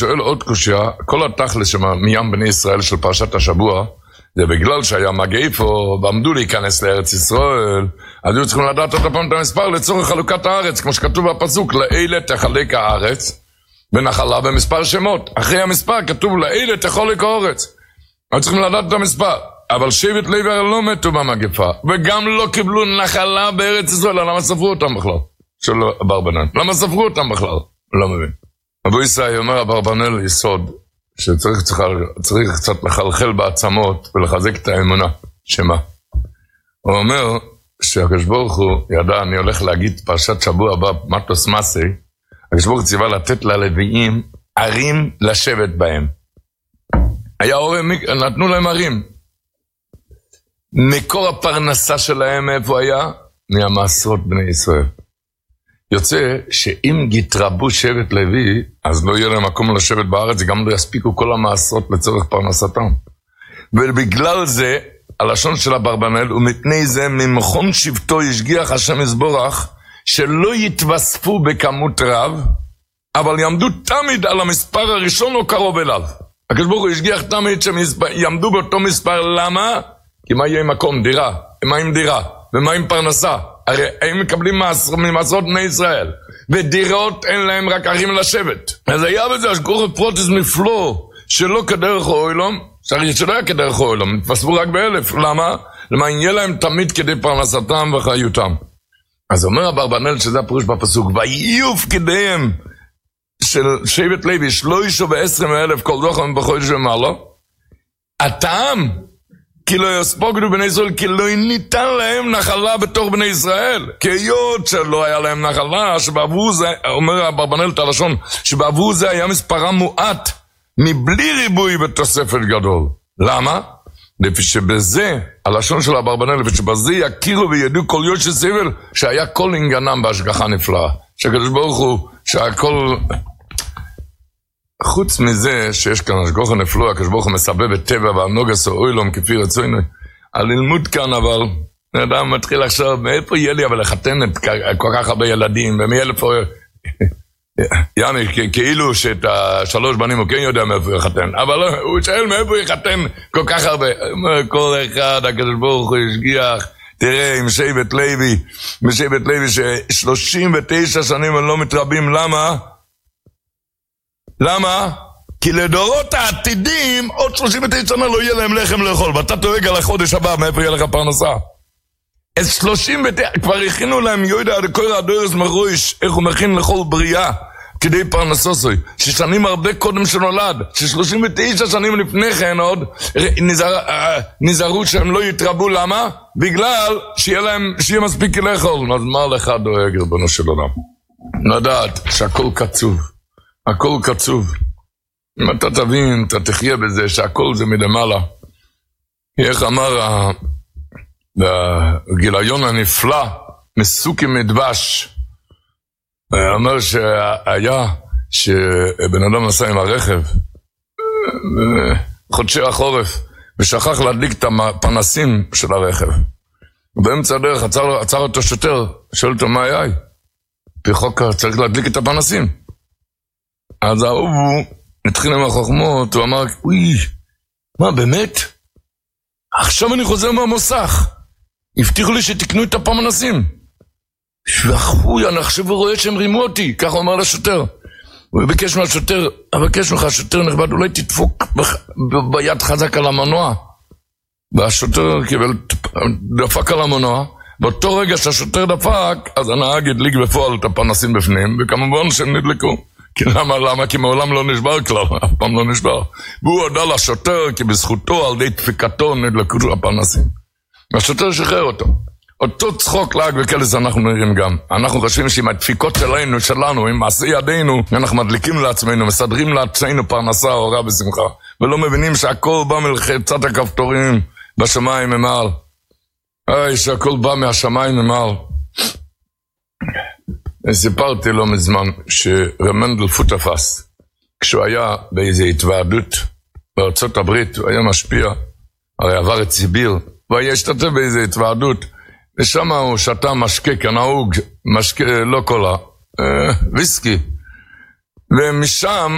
שואל עוד קושיה, כל התכלס מים בני ישראל של פרשת השבוע, זה בגלל שהיה מגעיפו, ועמדו להיכנס לארץ ישראל, אז היו צריכים לדעת עוד פעם את המספר לצורך חלוקת הארץ, כמו שכתוב בפסוק, לאלה תחלק הארץ, ונחלה במספר שמות. אחרי המספר כתוב לאלה תחלק הארץ. היו צריכים לדעת את המספר. אבל שבט לוי לא מתו במגפה, וגם לא קיבלו נחלה בארץ ישראל, למה ספרו אותם בכלל? של אברבנאל. למה ספרו אותם בכלל? לא מבין. אבו ישי אומר אברבנאל יסוד, שצריך קצת לחלחל בעצמות ולחזק את האמונה. שמה? הוא אומר שהקדוש ברוך הוא ידע, אני הולך להגיד פרשת שבוע הבא, מטוס מסי, הקדוש ברוך הוא ציווה לתת ללוויים ערים לשבת בהם. היה הורים, נתנו להם ערים. מקור הפרנסה שלהם איפה היה? מהמעשרות בני ישראל. יוצא שאם יתרבו שבט לוי, אז לא יהיה להם מקום לשבת בארץ, גם לא יספיקו כל המעשרות לצורך פרנסתם. ובגלל זה, הלשון של אברבנאל, ומתני זה ממכון שבטו ישגיח השם יזבורך, שלא יתווספו בכמות רב, אבל יעמדו תמיד על המספר הראשון או קרוב אליו. הקדוש ברוך הוא ישגיח תמיד שיעמדו באותו מספר, למה? כי מה יהיה עם מקום? דירה. מה עם דירה? ומה עם פרנסה? הרי הם מקבלים ממעשרות בני ישראל, ודירות אין להם רק ערים לשבת. אז היה בזה השגורת פרוטיס מפלוא, שלא כדרך אוילום, שלא היה כדרך אוילום, נתפסבו רק ב1,000. למה? למה יהיה להם תמיד כדי פרנסתם וחיותם. אז אומר אברבנאל שזה הפירוש בפסוק, ויוף כדיהם של שבט לוי, 13,000 כל דוחם בחודש ומעלה, הטעם, כי לא יספוגדו בני ישראל, כי לא ניתן להם נחלה בתוך בני ישראל. כי היות שלא היה להם נחלה, שבעבור זה, אומר אברבנאל את הלשון, שבעבור זה היה מספרה מועט, מבלי ריבוי ותוספת גדול. למה? לפי שבזה, הלשון של אברבנאל, לפי שבזה יכירו וידעו כל יוד של סבל, שהיה כל עניינם בהשגחה נפלאה. שהקדוש ברוך הוא, שהכל... חוץ מזה שיש כאן השגחה נפלאה, הקדוש ברוך הוא מסבב את טבע והנוגס או אוילום כפי רצונו. הללמוד כאן אבל, אדם מתחיל לחשוב, מאיפה יהיה לי אבל לחתן את כל כך הרבה ילדים, ומאיפה... יעני, כאילו שאת 3 בנים הוא כן יודע מאיפה יחתן, אבל הוא שואל מאיפה יחתן כל כך הרבה. כל אחד, הקדוש ברוך הוא ישגיח, תראה עם שבט לוי, משבט לוי ש39 שנים הם לא מתרבים, למה? למה? כי לדורות העתידים, עוד 39 שנה לא יהיה להם לחם לאכול, ואתה תוהג על החודש הבא, מאיפה יהיה לך פרנסה? את 39, כבר הכינו להם יוידע עד כל הדורס מרויש, איך הוא מכין לכל בריאה, כדי פרנסוסוי, ששנים הרבה קודם שנולד, ש39 שנים לפני כן עוד, נזהרו שהם לא יתרבו, למה? בגלל שיהיה מספיק לאכול. אז מה לך דואג, רבנו של עולם? לדעת שהכל קצוב, הכל קצוב. אם אתה תבין, אתה תחיה בזה, שהכל זה מלמעלה. איך אמר הגיליון הנפלא, מסוכי מדבש, אומר שהיה, שבן אדם נסע עם הרכב, חודשי החורף, ושכח להדליק את הפנסים של הרכב. באמצע הדרך עצר אותו שוטר, שואל אותו מה היה? פי חוק צריך להדליק את הפנסים. אז האהוב הוא התחיל עם החוכמות, הוא אמר, אוי, מה באמת? עכשיו אני חוזר מהמוסך. הבטיחו לי שתקנו את הפנסים. ואחוי, אני עכשיו רואה שהם רימו אותי, ככה אומר לשוטר. הוא ביקש מהשוטר, אבקש ממך, שוטר נכבד, אולי תדפוק ביד חזק על המנוע. והשוטר דפק על המנוע, באותו רגע שהשוטר דפק, אז הנהג הדליק בפועל את הפנסים בפנים, וכמובן שהם נדלקו. כי למה? כי מעולם לא נשבר כלל, אף פעם לא נשבר. והוא הודע לשוטר, כי בזכותו על די דפיקתו נדלקו הפנסים. והשוטר שחרר אותו. אותו צחוק לעג וקלס אנחנו נראים גם. אנחנו חושבים שעם הדפיקות שלנו, עם מעשי ידינו, אנחנו מדליקים לעצמנו, מסדרים לעצמנו פרנסה, אורה ושמחה. ולא מבינים שהכל בא מלחצת הכפתורים בשמיים ממעל. שהכל בא מהשמיים ממעל. סיפרתי לא מזמן שרמנדל פוטפס, כשהוא היה באיזו התוועדות בארצות הברית, הוא היה משפיע, הרי עבר את סיביר, הוא היה השתתף באיזו התוועדות, ושם הוא שתה משקה כנהוג, משקה לא קולה, ויסקי, ומשם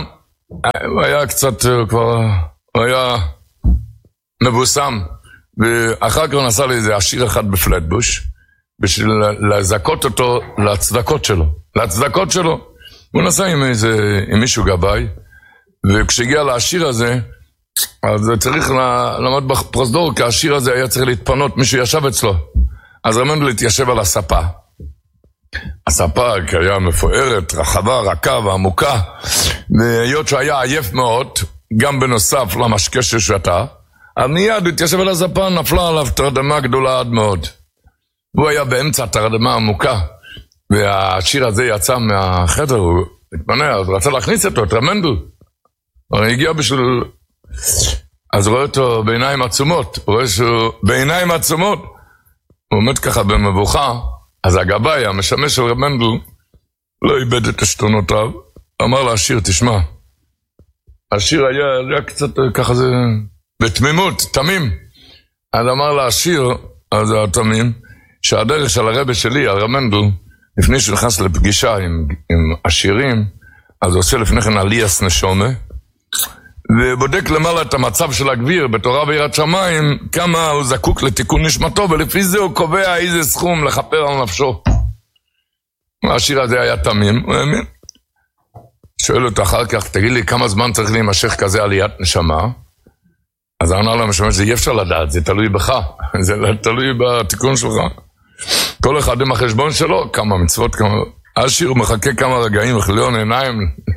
הוא היה קצת, הוא היה מבוסם, ואחר כך הוא נסע לאיזה עשיר אחד בפלטבוש, בשביל לזכות אותו לצדקות שלו. הוא נסע עם מישהו גבאי, וכשהגיע לעשיר הזה, אז צריך לעמוד בפרוזדור, כי העשיר הזה היה צריך להתפנות, מישהו ישב אצלו. אז רמנדל התיישב על הספה. הספה היה מפוארת, רחבה, רכה ועמוקה, והיות שהיה עייף מאוד, גם בנוסף למשקה ששתה, אז מיד התיישב על הספה, נפלה עליו תרדמה גדולה עד מאוד. הוא היה באמצע תרדמה עמוקה, והעשיר הזה יצא מהחדר, הוא התפנה, אז רצה להכניס אותו, את רמנדל. הוא הגיע בשביל... אז רואה אותו בעיניים עצומות, בעיניים עצומות, הוא עומד ככה במבוכה, אז הגבאי, המשמש של רמנדל, לא איבד את השתונותיו, אמר לעשיר, תשמע, העשיר היה קצת ככה זה, בתמימות, תמים, אז אמר לעשיר, אז זה התמים, שהדרך של הרבא שלי, הרמנדל, לפני שהוא נכנס לפגישה עם עשירים, אז הוא עושה לפני כן עליאס נשומה, ובודק למעלה את המצב של הגביר בתורה ויראת שמיים, כמה הוא זקוק לתיקון נשמתו, ולפי זה הוא קובע איזה סכום לחפר על נפשו. השיר הזה היה תמים, הוא האמין. שואל אותו אחר כך, תגיד לי כמה זמן צריך להימשך כזה עליית נשמה? אז העונה לו משמש, זה אי אפשר לדעת, זה תלוי בך, זה תלוי בתיקון שלך. כל אחד עם החשבון שלו, כמה מצוות, כמה... השיר הוא מחכה כמה רגעים, חליון עיניים.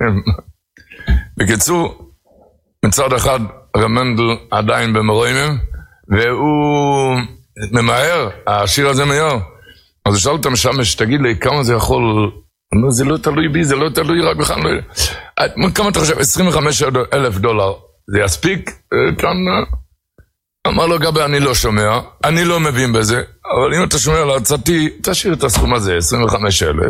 בקיצור, מצד אחד רמנדל עדיין במרוימים, והוא ממהר, השיר הזה מהר. אז הוא שאל אותם משמש, תגיד לי, כמה זה יכול... זה לא תלוי בי, זה לא תלוי רק בכלל. כמה אתה חושב? $25,000. זה יספיק? כאן... אמר לו גבי, אני לא שומע, אני לא מבין בזה, אבל אם אתה שומע להצעתי, תשאיר את הסכום הזה, 25,000,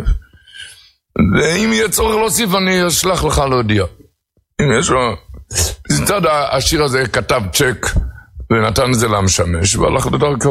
ואם יהיה צורך להוסיף, אני אשלח לך להודיע. אם יש לו... מצד השיר הזה כתב צ'ק, ונתן את זה למשמש, והלך לדרכו.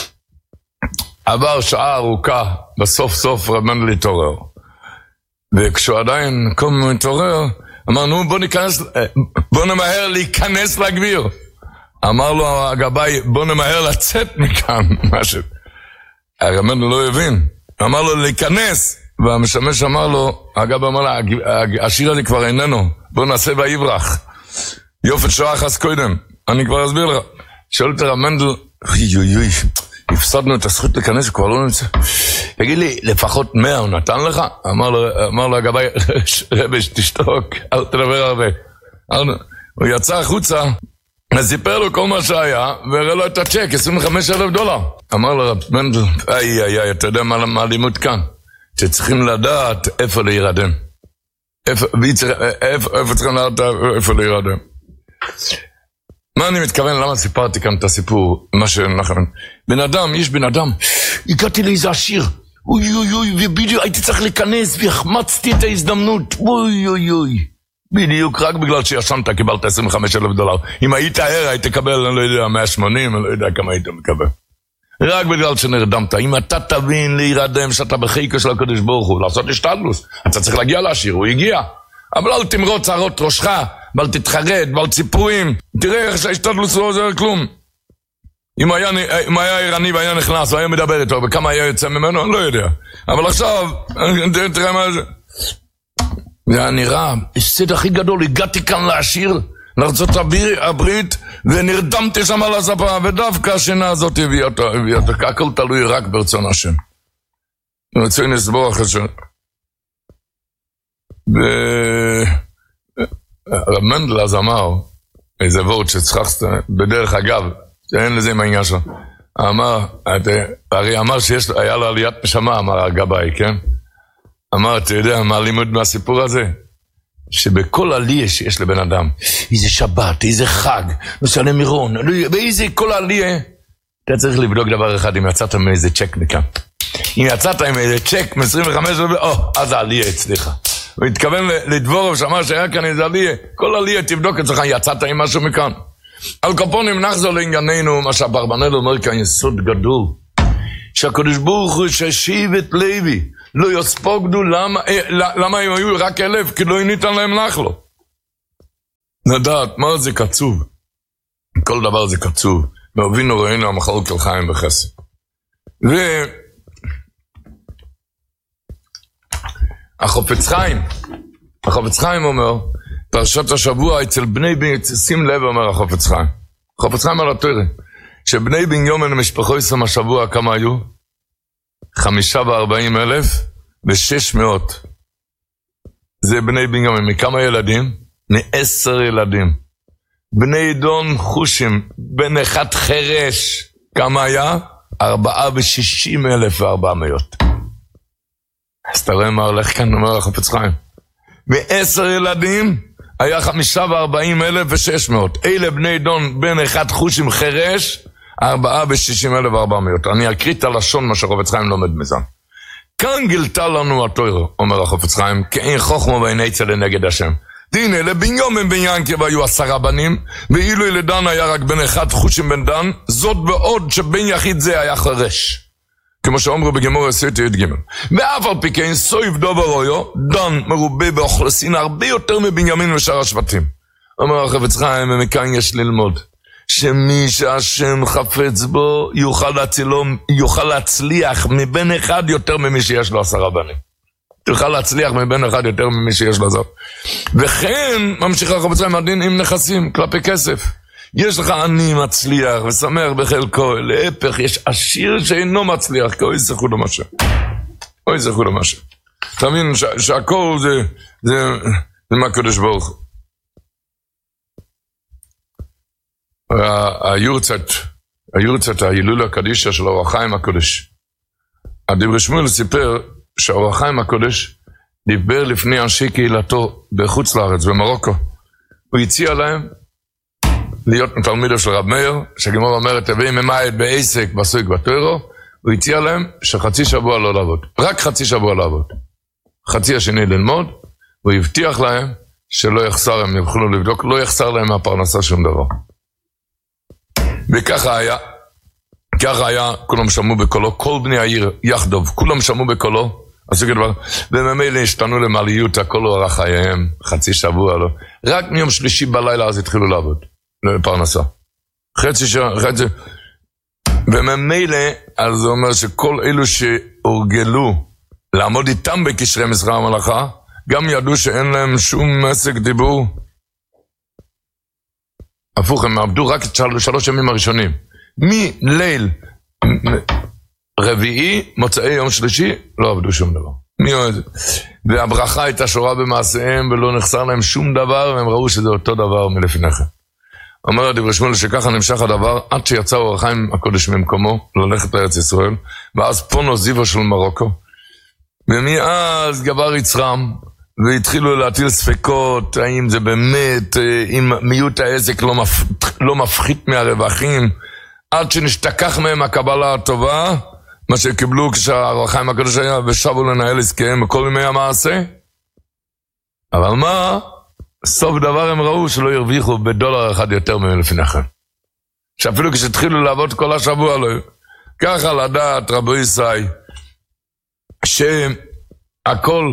עבר שעה ארוכה, בסוף סוף רמנדל התעורר. וכשהוא עדיין קום מתעורר, אמרנו, בוא נמהר להיכנס לגביר. אמר לו הגבאי, בוא נמהר לצאת מכאן, משהו. הרמנדל לא הבין. אמר לו להיכנס, והמשמש אמר לו, הגבאי אמר לו, השיר הזה כבר איננו, בוא נעשה ויברח. יופת שעה אחת קודם, אני כבר אסביר לך. שואל את הרמנדל, אוי, הפסדנו את הזכות להיכנס, כבר לא נמצא. תגיד לי, לפחות 100 הוא נתן לך? אמר לו הגבאי, רבש, תשתוק, אל תדבר הרבה. הוא יצא החוצה, וסיפר לו כל מה שהיה, והראה לו את הצ'ק, $25,000. אמר לו רמנדל, איי, אתה יודע מה הלימוד כאן? שצריכים לדעת איפה להירדם. איפה צריכים לדעת איפה להירדם. מה אני מתכוון? למה סיפרתי כאן את הסיפור? מה שנחמן. יש בן אדם, הגעתי לאיזה עשיר, אוי, ובדיוק הייתי צריך להיכנס, והחמצתי את ההזדמנות, אוי. בדיוק, רק בגלל שישנת קיבלת $25,000. אם היית ער, היית תקבל, אני לא יודע, 180, אני לא יודע כמה היית מקבל. רק בגלל שנרדמת. אם אתה תבין להירדם שאתה בחיקו של הקדוש ברוך הוא, לעשות השתדלוס, אתה צריך להגיע לעשיר, הוא הגיע. אבל אל תמרוץ שערות ראשך, ואל תתחרט, ואל ציפורים. תראה איך שהשתדלוס לא עוזר כלום. אם היה ערני והיה נכנס, והיה מדבר איתו, וכמה היה יוצא ממנו, אני לא יודע. אבל עכשיו, תראה מה זה. זה היה נראה, הסד הכי גדול, הגעתי כאן לעשיר, לארצות הברית, ונרדמתי שם על הספה, ודווקא השינה הזאת הביאה אותו, הכל תלוי רק ברצון השם. רצוי נסבור אחרי ש... רמנדל אז אמר, איזה וורד שצחקת, בדרך אגב, שאין לזה עם העניין שלו, הרי אמר שהיה לו עליית נשמה, אמר הגבאי, כן? אמר, אתה יודע מה לימוד מהסיפור הזה? שבכל עלייה שיש לבן אדם, איזה שבת, איזה חג, נוסעי מירון, באיזה כל עלייה, אתה צריך לבדוק דבר אחד, אם יצאת מאיזה צ'ק מכאן. אם יצאת עם איזה צ'ק מ-25, אז העלייה הצליחה. הוא התכוון לדבורוב שאמר שהיה כאן איזה עלייה, כל עלייה תבדוק אצלך, יצאת עם משהו מכאן. על קופונים נחזור לענייננו, מה שהברבנל אומר כאן יסוד גדול, שהקדוש ברוך הוא ששיב את לוי, לא יספוגדו, למה הם היו רק 1,000? כי לא ניתן להם נחלו. לדעת מה זה קצוב. כל דבר זה קצוב. ואבינו ראינו המחל כל חיים בחסד. החפץ חיים אומר, פרשת השבוע אצל בני בן, שים לב אומר החפץ חיים על התורה, שבני בן יומן משפחו יסם השבוע כמה היו? 45,600. זה בני בן יומן, מכמה ילדים? מ10 ילדים. בני דון חושים, בן אחד חרש, כמה היה? 460,400. אז אתה רואה מה הולך כאן, אומר החפץ חיים. מ10 ילדים היה 45,600. אלה בני דון, בן אחד חושים חרש, 460,400. אני אקריא את הלשון מה שהחפץ חיים לומד מזן. כאן גילתה לנו התורה, אומר החפץ חיים, כי אין חוכמה ואין עצה לנגד השם. הנה, לבנימין בן ינקב היו 10 בנים, ואילו לדן היה רק בן אחד חושים בן דן, זאת בעוד שבן יחיד זה היה חרש. כמו שאומרו בגמור עשית י' ג'. ואף על פי כן, סויב דובר אויו, דן מרובה באוכלוסין הרבה יותר מבנימין ושאר השבטים. אומר החפץ חיים, ומכאן יש ללמוד, שמי שהשם חפץ בו יוכל להצליח מבן אחד יותר ממי שיש לו 10 בנים. תוכל להצליח מבן אחד יותר ממי שיש לו זאת. וכן, ממשיך החפץ חיים הדין עם נכסים, כלפי כסף. יש לך עני מצליח ושמח בחלקו, להפך, יש עשיר שאינו מצליח, כי אוי זכו למשהו. אוי זכו למשהו. תאמין שהכל זה מהקדוש ברוך הוא. היורצת, ההילול הקדישה של אור החיים הקודש. הדבר שמואל סיפר שאור החיים הקודש דיבר לפני אנשי קהילתו בחוץ לארץ, במרוקו. הוא הציע להם להיות תלמידו של רב מאיר, שגמור אומרת, תביאי ממעט בעסק, בסויק בתוירו, הוא הציע להם שחצי שבוע לא לעבוד. רק חצי שבוע לעבוד. חצי השני ללמוד, הוא הבטיח להם שלא יחסר, הם יוכלו לבדוק, לא יחסר להם מהפרנסה שום דבר. וככה היה, כולם שמעו בקולו, כל בני העיר יחדוב, כולם שמעו בקולו, עשו כדבר, וממילא השתנו למעליות, הכל הוא ערך חייהם, חצי שבוע לא. רק מיום שלישי בלילה אז התחילו לעבוד. לפרנסה. חצי, וממילא, אז זה אומר שכל אלו שהורגלו לעמוד איתם בקשרי מסחר המלאכה, גם ידעו שאין להם שום עסק דיבור. הפוך, הם עבדו רק את 3 ימים הראשונים. מליל רביעי, מוצאי יום שלישי, לא עבדו שום דבר. והברכה הייתה שורה במעשיהם, ולא נחסר להם שום דבר, והם ראו שזה אותו דבר מלפניכם. אומר הדבר שמואל שככה נמשך הדבר עד שיצא אור החיים הקודש ממקומו ללכת לארץ ישראל, ואז פונו זיו של מרוקו, ומאז גבר יצרם והתחילו להטיל ספקות האם זה באמת, אם מיעוט העסק לא מפחית מהרווחים, עד שנשתכח מהם הקבלה הטובה, מה שקיבלו כשהאור החיים הקודש היה, ושבו לנהל עסקיהם בכל ימי המעשה. אבל מה? סוף דבר הם ראו שלא ירוויחו בדולר אחד יותר מלפניכם. שאפילו כשהתחילו לעבוד כל השבוע לא. ככה לדעת רבו ישראל, שהכל,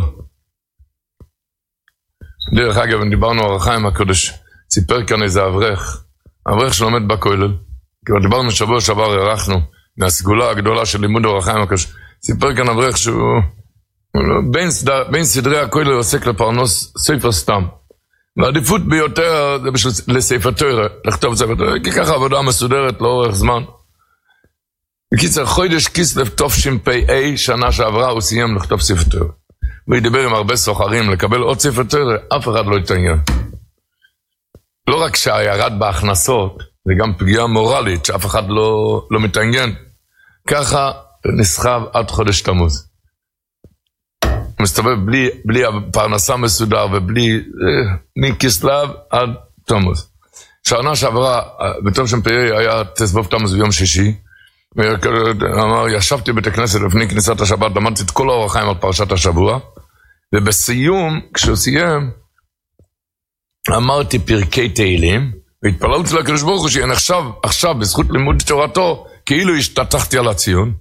דרך אגב, דיברנו אור החיים הקודש, סיפר כאן איזה אברך שלומד בכולל, כבר דיברנו שבוע שעבר, ערכנו מהסגולה הגדולה של לימוד אור החיים הקודש, סיפר כאן אברך שהוא בין סדרי הכולל עוסק לפרנוס ספר סתם. והעדיפות ביותר זה לספר תורה, לכתוב ספר תורה, כי ככה עבודה מסודרת לאורך זמן. בקיצר, חודש כסלו תשפ"א, שנה שעברה, הוא סיים לכתוב ספר תורה. הוא ידבר עם הרבה סוחרים לקבל עוד ספר תורה, אף אחד לא יתעניין. לא רק שהירד בהכנסות, זה גם פגיעה מורלית, שאף אחד לא מתעניין. ככה נסחב עד חודש תמוז. מסתובב בלי הפרנסה מסודר ובלי מכסלו עד תמוז. שנה שעברה, בתשפ"א היה תסבוב תמוז ביום שישי, אמר, ישבתי בית הכנסת לפני כניסת השבת, למדתי את כל האור החיים על פרשת השבוע, ובסיום, כשהוא סיים, אמרתי פרקי תהילים, והתפללתי לקדוש ברוך הוא שיהיה עכשיו בזכות לימוד תורתו, כאילו השתתחתי על הציון,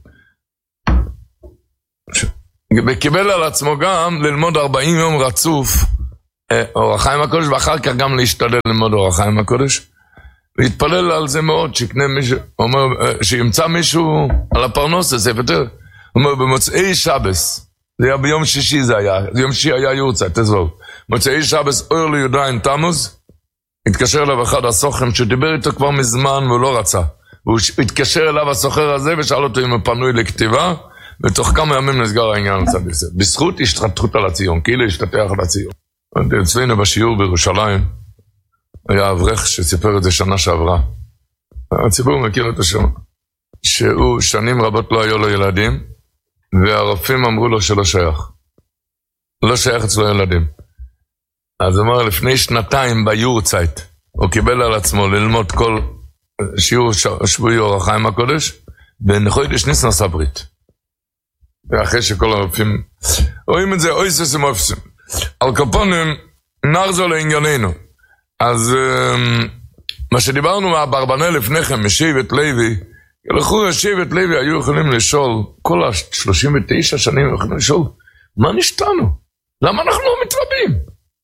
וקיבל על עצמו גם ללמוד 40 יום רצוף אור החיים הקודש, ואחר כך גם להשתדל ללמוד אור החיים הקודש, והתפלל על זה מאוד, שיקנה מישהו, אומר, שימצא מישהו על הפרנוס הזה, הוא אומר, במוצאי שבס, זה היה ביום שישי זה היה, ביום שישי היה יורצה, תזרוק, מוצאי שבס, אור ליודעין תמוז, התקשר אליו אחד הסוכן, שדיבר איתו כבר מזמן, והוא לא רצה, והוא התקשר אליו הסוחר הזה, ושאל אותו אם הוא פנוי לכתיבה, ותוך כמה ימים נסגר העניין לצד הזה, בזכות השתתחות על הציון, כאילו השתתח על הציון. אצלנו בשיעור בירושלים, היה אברך שסיפר את זה שנה שעברה. הציבור מכיר את השם. שהוא שנים רבות לא היו לו ילדים, והרופאים אמרו לו שלא שייך. לא שייך אצלו ילדים. אז הוא אמר, לפני שנתיים ביורצייט, הוא קיבל על עצמו ללמוד כל שיעור שבועי אור החיים הקודש, וחודש ניסן ברית. ואחרי שכל הרופאים רואים את זה, אויסס ומופסים. על קופונים, נחזור לענייננו. אז מה שדיברנו מהברבנה לפניכם, משבט לוי, לכו שבט לוי היו יכולים לשאול, כל ה-39 שנים יכולים לשאול, מה נשתנו? למה אנחנו לא מתרבים?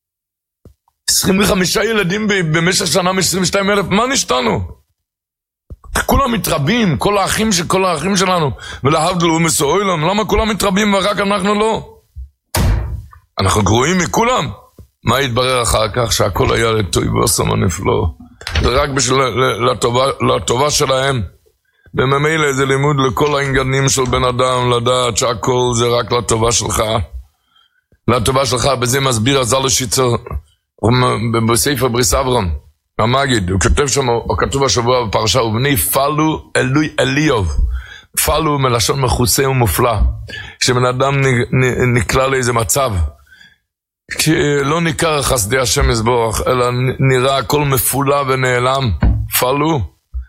25 ילדים במשך שנה מ-22,000, מה נשתנו? כולם מתרבים, כל האחים שלנו, ולהבדל ומסוילם, למה כולם מתרבים ורק אנחנו לא? אנחנו גרועים מכולם. מה יתברר אחר כך? שהכל היה לטוי ועושם הנפלא. זה רק בשביל לטובה שלהם. וממילא זה לימוד לכל העניינים של בן אדם, לדעת שהכל זה רק לטובה שלך. לטובה שלך, בזה מסביר הזל השיצר, בספר בריס אברהם, המגיד, הוא כותב שם, הוא כתוב השבוע בפרשה, ובני פלו אלוי אליוב. פלו מלשון מחוסה ומופלא. כשבן אדם נקלע לאיזה מצב, שלא ניכר חסדי השם יסבורך, אלא נראה הכל מפולה ונעלם, פלו.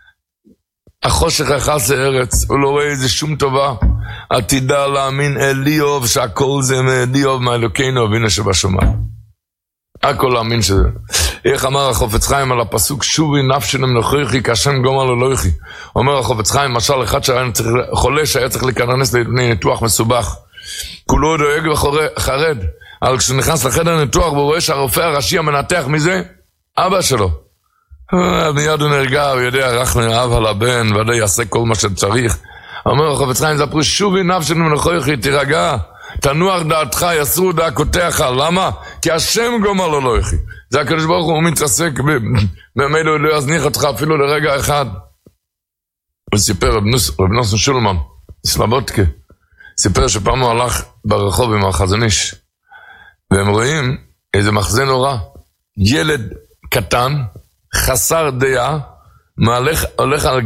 החושך יחס לארץ, הוא לא רואה איזה שום טובה. עתידה להאמין אליוב, שהכל זה מאליוב, מאלוקינו, אבינו שבשמיים. הכל להאמין שזה. איך אמר החופץ חיים על הפסוק, שובי נפשנו מנוכריכי, כשם גומר לו לא יכי. אומר החופץ חיים, משל אחד חולה שהיה צריך להיכנס לניתוח מסובך. כולו דואג וחרד. אבל כשהוא נכנס לחדר ניתוח, והוא רואה שהרופא הראשי המנתח מזה, אבא שלו. מיד הוא נרגע, הוא יודע, רחם אב על הבן, ודאי יעשה כל מה שצריך. אומר החופץ חיים, זה פרוש, שובי נפשנו מנוכריכי, תירגע. תנוח דעתך, יסרו דעקותיך, למה? כי השם גומר לו לא יכי. זה הקדוש ברוך הוא מתעסק, במילא הוא לא יזניח אותך אפילו לרגע אחד. הוא סיפר, רב נוסן שולמן, סלבודקה, סיפר שפעם הוא הלך ברחוב עם החזון איש, והם רואים איזה מחזה נורא, ילד קטן, חסר דעה, הולך על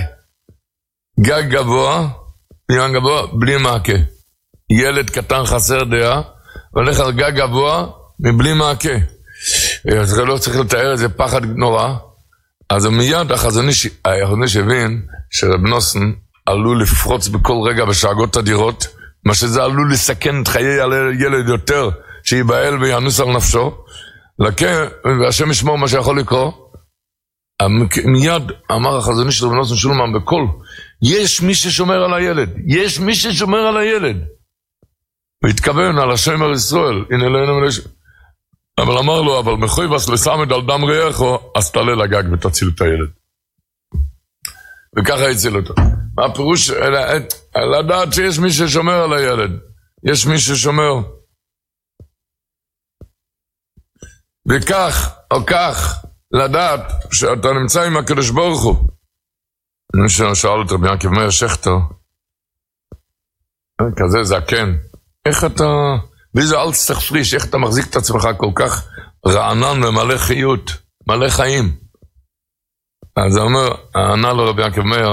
גג גבוה, בלי מעקה. ילד קטן חסר דעה, הולך על גג גבוה, מבלי מעקה. אז לא צריך לתאר איזה פחד נורא. אז מיד החזון איש הבין שרב נוסן עלול לפרוץ בכל רגע בשאגות אדירות, מה שזה עלול לסכן את חיי הילד יותר, שיבעל וינוס על נפשו, לכן, והשם ישמור מה שיכול לקרוא. מיד אמר החזון איש רב נוסן שולמן בקול, יש מי ששומר על הילד, יש מי ששומר על הילד. והתכוון על השם על ישראל, הנה אלוהינו מלשם. אבל אמר לו, אבל מחויבס לסמד על דם ריחו, אז תעלה לגג ותציל את הילד. וככה הציל אותו. מה הפירוש? לדעת שיש מי ששומר על הילד. יש מי ששומר. וכך, או כך, לדעת שאתה נמצא עם הקדוש ברוך הוא. מי ששאל אותו ביעקב מאיר שכטר, כזה זקן, איך אתה, ואיזה אל תסתכפריש, איך אתה מחזיק את עצמך כל כך רענן ומלא חיות, מלא חיים. אז הוא אומר, ענה לו רבי יעקב מאיר,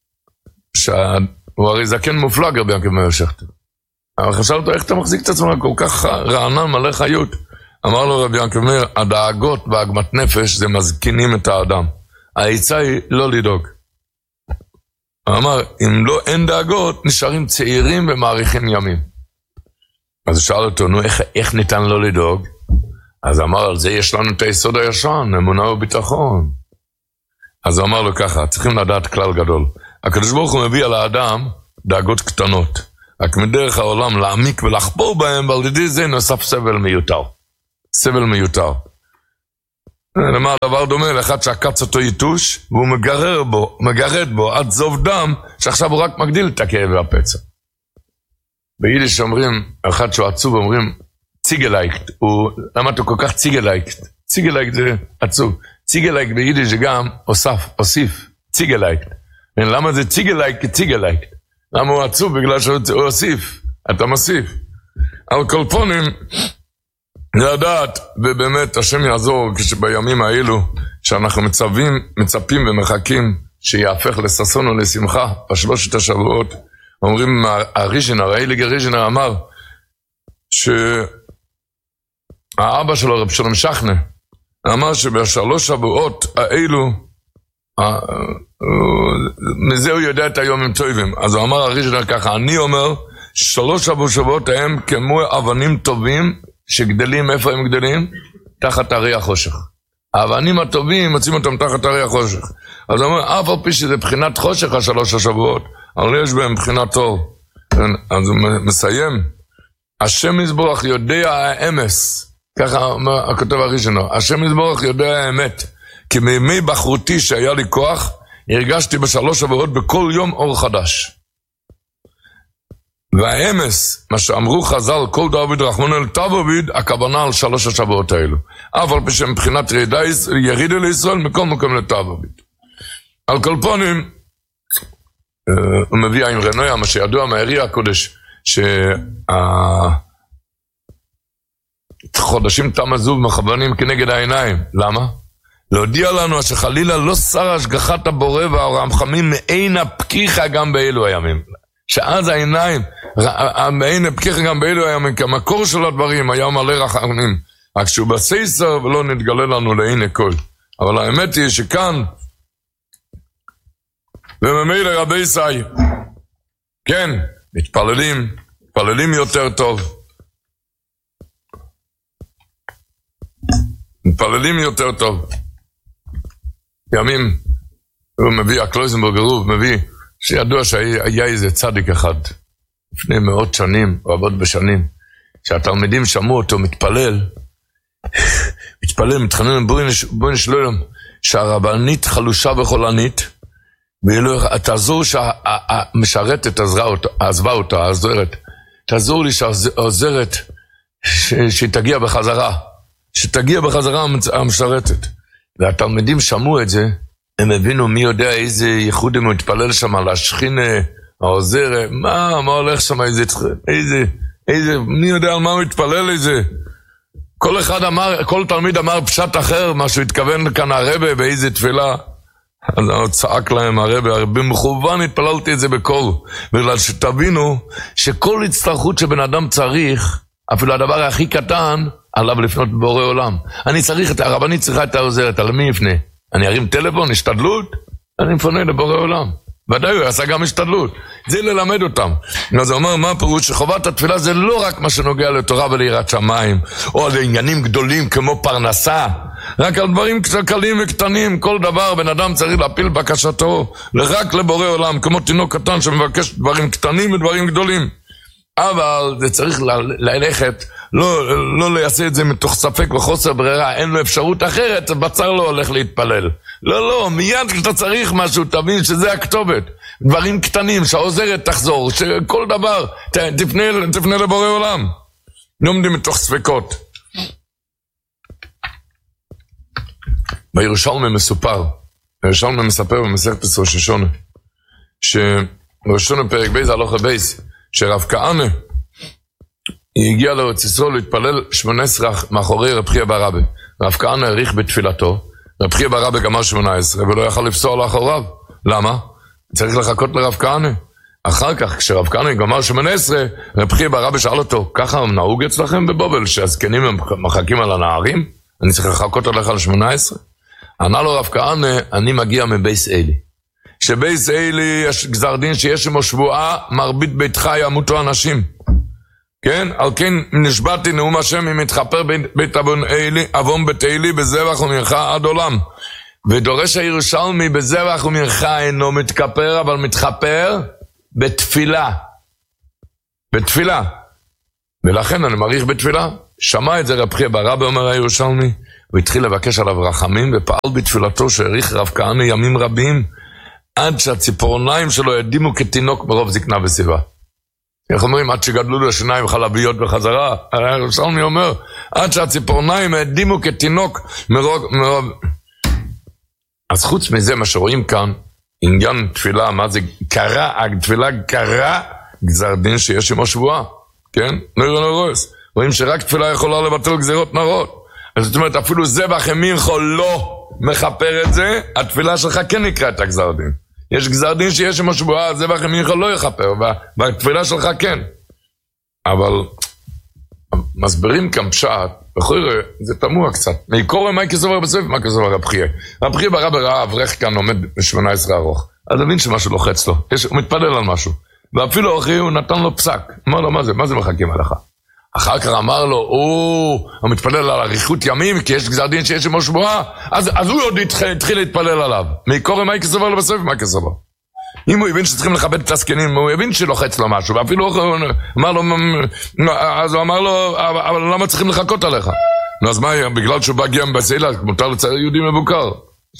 שהוא הרי זקן מופלג רבי יעקב מאיר שכטר. אבל חשב אותו, איך אתה מחזיק את עצמך כל כך רענן, מלא חיות? אמר לו רבי יעקב מאיר, הדאגות בעגמת נפש זה מזקינים את האדם. העצה היא לא לדאוג. הוא אמר, אם לא אין דאגות, נשארים צעירים ומאריכים ימים. אז הוא שאל אותו, נו, איך ניתן לא לדאוג? אז אמר, על זה יש לנו את היסוד הישן, אמונה וביטחון. אז הוא אמר לו ככה, צריכים לדעת כלל גדול. הקדוש ברוך הוא מביא על האדם דאגות קטנות. רק מדרך העולם להעמיק ולחפור בהם, ועל ידי זה נוסף סבל מיותר. סבל מיותר. למה הדבר דומה לאחד שעקץ אותו יתוש, והוא מגרד בו עד זוב דם, שעכשיו הוא רק מגדיל את הכאב והפצע. ביידיש אומרים, אחד שהוא עצוב אומרים, ציגלייקט, למה אתה כל כך ציגלייקט? ציגלייקט זה עצוב. ציגלייקט ביידיש זה גם הוסיף, ציגלייקט. למה זה ציגלייקט כציגלייקט? למה הוא עצוב? בגלל שהוא הוסיף, אתה מוסיף. על כל פונים, לדעת, ובאמת השם יעזור כשבימים האלו, שאנחנו מצפים ומחכים, שיהפך לששון ולשמחה, בשלושת השבועות, אומרים, האייליגר ריז'נר אמר, שהאבא שלו, רב שלום שכנה, אמר שבשלוש שבועות האלו, מזה הוא יודע את היומים טובים. אז הוא אמר הריז'נר ככה, אני אומר, 3 שבועות הם כמו אבנים טובים, שגדלים, איפה הם גדלים? תחת הרי החושך. האבנים הטובים, מוצאים אותם תחת הרי החושך. אז הוא אומר, אף על פי שזה בחינת חושך 3 השבועות, אבל יש בהם בחינת אור. אז הוא מסיים, השם יזברך יודע האמס, ככה אומר הכותב הראשונו, השם יזברך יודע האמת, כי מימי בחרותי שהיה לי כוח, הרגשתי ב3 שבועות בכל יום אור חדש. והאמס, מה שאמרו חז"ל, כל דוד רחמנא ליטבעביד, הכוונה על 3 השבועות האלו. אף על פי שמבחינת ירידה לישראל, מכל מקום ליטבעביד. על כל פנים, הוא מביא עם רנויה, מה שידוע מהעירייה הקודש, חודשים תם הזוב מכוונים כנגד העיניים. למה? להודיע לנו שחלילה לא שר השגחת הבורא והרחמים מעין הפקיחה גם באלו הימים. שאז העיניים, מעין הפקיחה גם באלו הימים, כי המקור של הדברים היה מלא רחמים. רק שהוא בסייסר ולא נתגלה לנו לעין הכל. אבל האמת היא שכאן, וממילא רבי סי, כן, מתפללים יותר טוב. מתפללים יותר טוב. ימים, הוא מביא, הקלויזנברג הרוב מביא, שידוע שהיה איזה צדיק אחד, לפני 100 שנים, או עבוד בשנים, שהתלמידים שמעו אותו מתפלל, מתחנן, בואי נשלולם, שהרבנית חלושה וחולנית, תעזור שהמשרתת עזבה אותה, העוזרת, תעזור לי שהעוזרת, שהיא תגיע בחזרה, המשרתת. והתלמידים שמעו את זה, הם הבינו מי יודע איזה ייחוד הם מתפלל שם על השכינה, העוזר, מה הולך שם, מי יודע על מה הוא מתפלל איזה. כל תלמיד אמר פשט אחר, מה שהוא התכוון כאן הרבה באיזה תפילה. אז הוא צעק להם הרבה במכוון התפללתי את זה בקול, בגלל שתבינו שכל הצטרכות שבן אדם צריך, אפילו הדבר הכי קטן, עליו לפנות בבורא עולם. הרבנית צריכה את העוזרת, על מי יפנה? אני ארים טלפון, השתדלות? אני מפנה לבורא עולם. ודאי, הוא עשה גם השתדלות. זה ללמד אותם. אז הוא אומר, מה הפירוש? שחובת התפילה זה לא רק מה שנוגע לתורה וליראת שמיים, או על עניינים גדולים כמו פרנסה, רק על דברים קלים וקטנים. כל דבר בן אדם צריך להפיל בקשתו, רק לבורא עולם, כמו תינוק קטן שמבקש דברים קטנים ודברים גדולים. אבל זה צריך ללכת, לא יעשה את זה מתוך ספק וחוסר ברירה, אין לו אפשרות אחרת, בצר לא הולך להתפלל. לא, מיד כשאתה צריך משהו, תבין שזה הכתובת. דברים קטנים, שהעוזרת תחזור, שכל דבר, תפנה לבורא עולם. לא עומדים מתוך ספקות. בירושלמי מספר במסכת ראש השונה, שראש השונה פרק בייס, הלוך לבייס, שרב כהנא, היא הגיעה לארץ ישראל להתפלל 18 מאחורי רב חייא בר רבי. רב כהנא העריך בתפילתו, רב חייא בר רבי גמר 18 ולא יכל לפסוע לאחוריו. למה? צריך לחכות לרב כהנא. אחר כך כשרב כהנא גמר 18, רב חייא בר רבי שאל אותו, ככה נהוג אצלכם בבובל שהזקנים מחכים על הנערים? אני צריך לחכות עליך על 18? ענה לו רב כהנא, אני מגיע מבייס אלי. שבייס אלי יש גזר דין שיש עמו שבועה, מרבית ביתך ימותו אנשים. כן? על כן נשבעתי נאום השם אם יתחפר בית אבון בית אלי בזבח ומנחה עד עולם. ודורש הירושלמי בזבח ומנחה אינו מתכפר, אבל מתחפר בתפילה. ולכן אני מעריך בתפילה. שמע את זה רב חייא ברבי אומר הירושלמי, הוא התחיל לבקש עליו רחמים, ופעל בתפילתו שהאריך רב כהנא ימים רבים, עד שהציפורניים שלו ידימו כתינוק מרוב זקנה ושיבה. איך אומרים? עד שגדלו לו שיניים חלביות בחזרה. הירושלמי אומר, עד שהציפורניים ידימו כתינוק מרוב... אז חוץ מזה, מה שרואים כאן, עניין תפילה, מה זה קרה, התפילה קרה, גזר דין שיש עמו שבועה, כן? נוירונורוס. רואים שרק תפילה יכולה לבטל גזירות נרות. אז זאת אומרת, אפילו זבח אמינכו לא מכפר את זה, התפילה שלך כן נקרא את הגזר דין. יש גזר דין שיש עמו שבועה, זבח אמינכו לא יכפר, והתפילה שלך כן. אבל מסברים כאן פשט, בכוירה, זה תמוה קצת. מקורא מה כסובר בסוף, מה כסובר רב חייא. רב חייא ברב ראה אברך כאן עומד ב-18 ארוך. אז הבין שמשהו לוחץ לו. הוא מתפלל על משהו. ואפילו אחרי הוא נתן לו פסק. אמר לו, מה זה מחכים עליך? אחר כך אמר לו, הוא מתפלל על אריכות ימים, כי יש גזר דין שיש עמו שבועה. אז הוא עוד התחיל להתפלל עליו. מקורא מה כסובר לו בסוף, מה כסובר. אם הוא הבין שצריכים לכבד את הסקנים, הוא הבין שלוחץ לו משהו, ואפילו הוא אמר לו, אז הוא אמר לו, אבל למה צריכים לחכות עליך? אז מה, בגלל שהוא בא גיהם בסעילה, מותר לצייר יהודי מבוקר.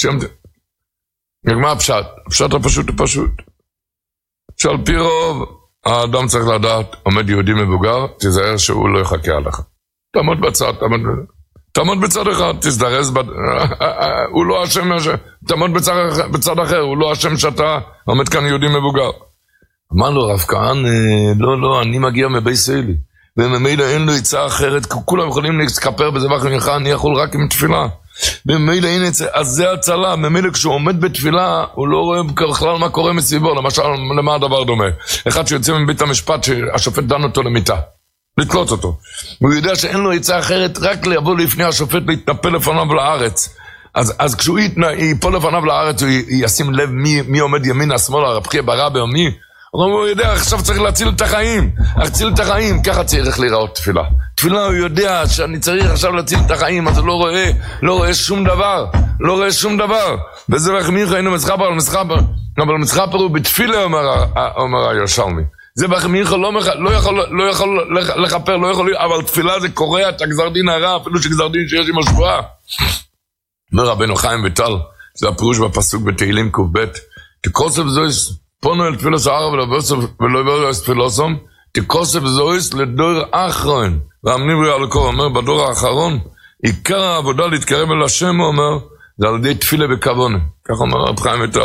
מה הפשט? הפשט הפשוט הוא פשוט. שעל פי רוב, האדם צריך לדעת, עומד יהודי מבוגר, תזהר שהוא לא יחכה עליך. תעמוד בצד, תעמוד בצד אחד, תזדרז, הוא לא אשם, תעמוד בצד אחר, הוא לא אשם שאתה עומד כאן יהודי מבוגר. אמר לו רב כהנא, לא, אני מגיע מבית סיילי, וממילא אין לו עצה אחרת, כולם יכולים להסכפר בזבח מנחה, אני יכול רק עם תפילה. וממילא אין עצה, אז זה הצלה, ממילא כשהוא עומד בתפילה, הוא לא רואה בכלל מה קורה מסביבו, למשל, למה הדבר דומה? אחד שיוצא מבית המשפט, שהשופט דן אותו למיטה. לתלות אותו. הוא יודע שאין לו עצה אחרת, רק לבוא לפני השופט להתנפל לפניו לארץ. אז כשהוא ייפול לפניו לארץ, הוא ישים לב מי עומד ימין, השמאל, רב חייא ברבי או מי. הוא יודע, עכשיו צריך להציל את החיים. להציל את החיים, ככה צריך להיראות תפילה. תפילה הוא יודע שאני צריך עכשיו להציל את החיים, אז הוא לא רואה שום דבר. לא רואה שום דבר. וזה מחמיך, היינו מסחפר על מסחפר. אבל מסחפר הוא בתפילה, אומר הירושלמי. זה בחמיך לא יכול לחפר, לא יכול, אבל תפילה זה קורע את הגזר דין הרע, אפילו שגזר דין שיש עם השבועה. אומר רבנו חיים ויטל, זה הפירוש בפסוק בתהילים ק"ב, תקוסף זויס, פונו אל תפילוס הערב ולא יבואו תפילוסום, תקוסף זויס לדור האחרון, והמניברי על הקור, אומר בדור האחרון, עיקר העבודה להתקרב אל השם, הוא אומר, זה על ידי תפילה בכוונה, כך אומר רב חיים ויטל.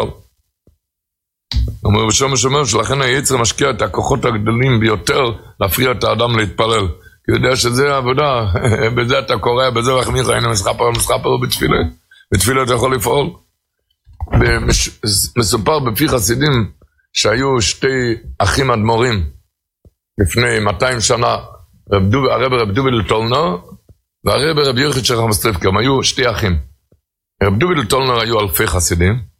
אומר בשומש אומר שלכן היצר משקיע את הכוחות הגדולים ביותר להפריע את האדם להתפלל, כי הוא יודע שזה העבודה, בזה אתה קורא, בזה מחמיך, הנה מסחפר ובתפילה, בתפילה אתה יכול לפעול. מסופר בפי חסידים שהיו שתי אחים אדמו"רים לפני 200 שנה, הרב דובי לטולנר והרב רבי יוחד שרח מסטריפקר, הם היו שתי אחים. רב דובי לטולנר היו אלפי חסידים,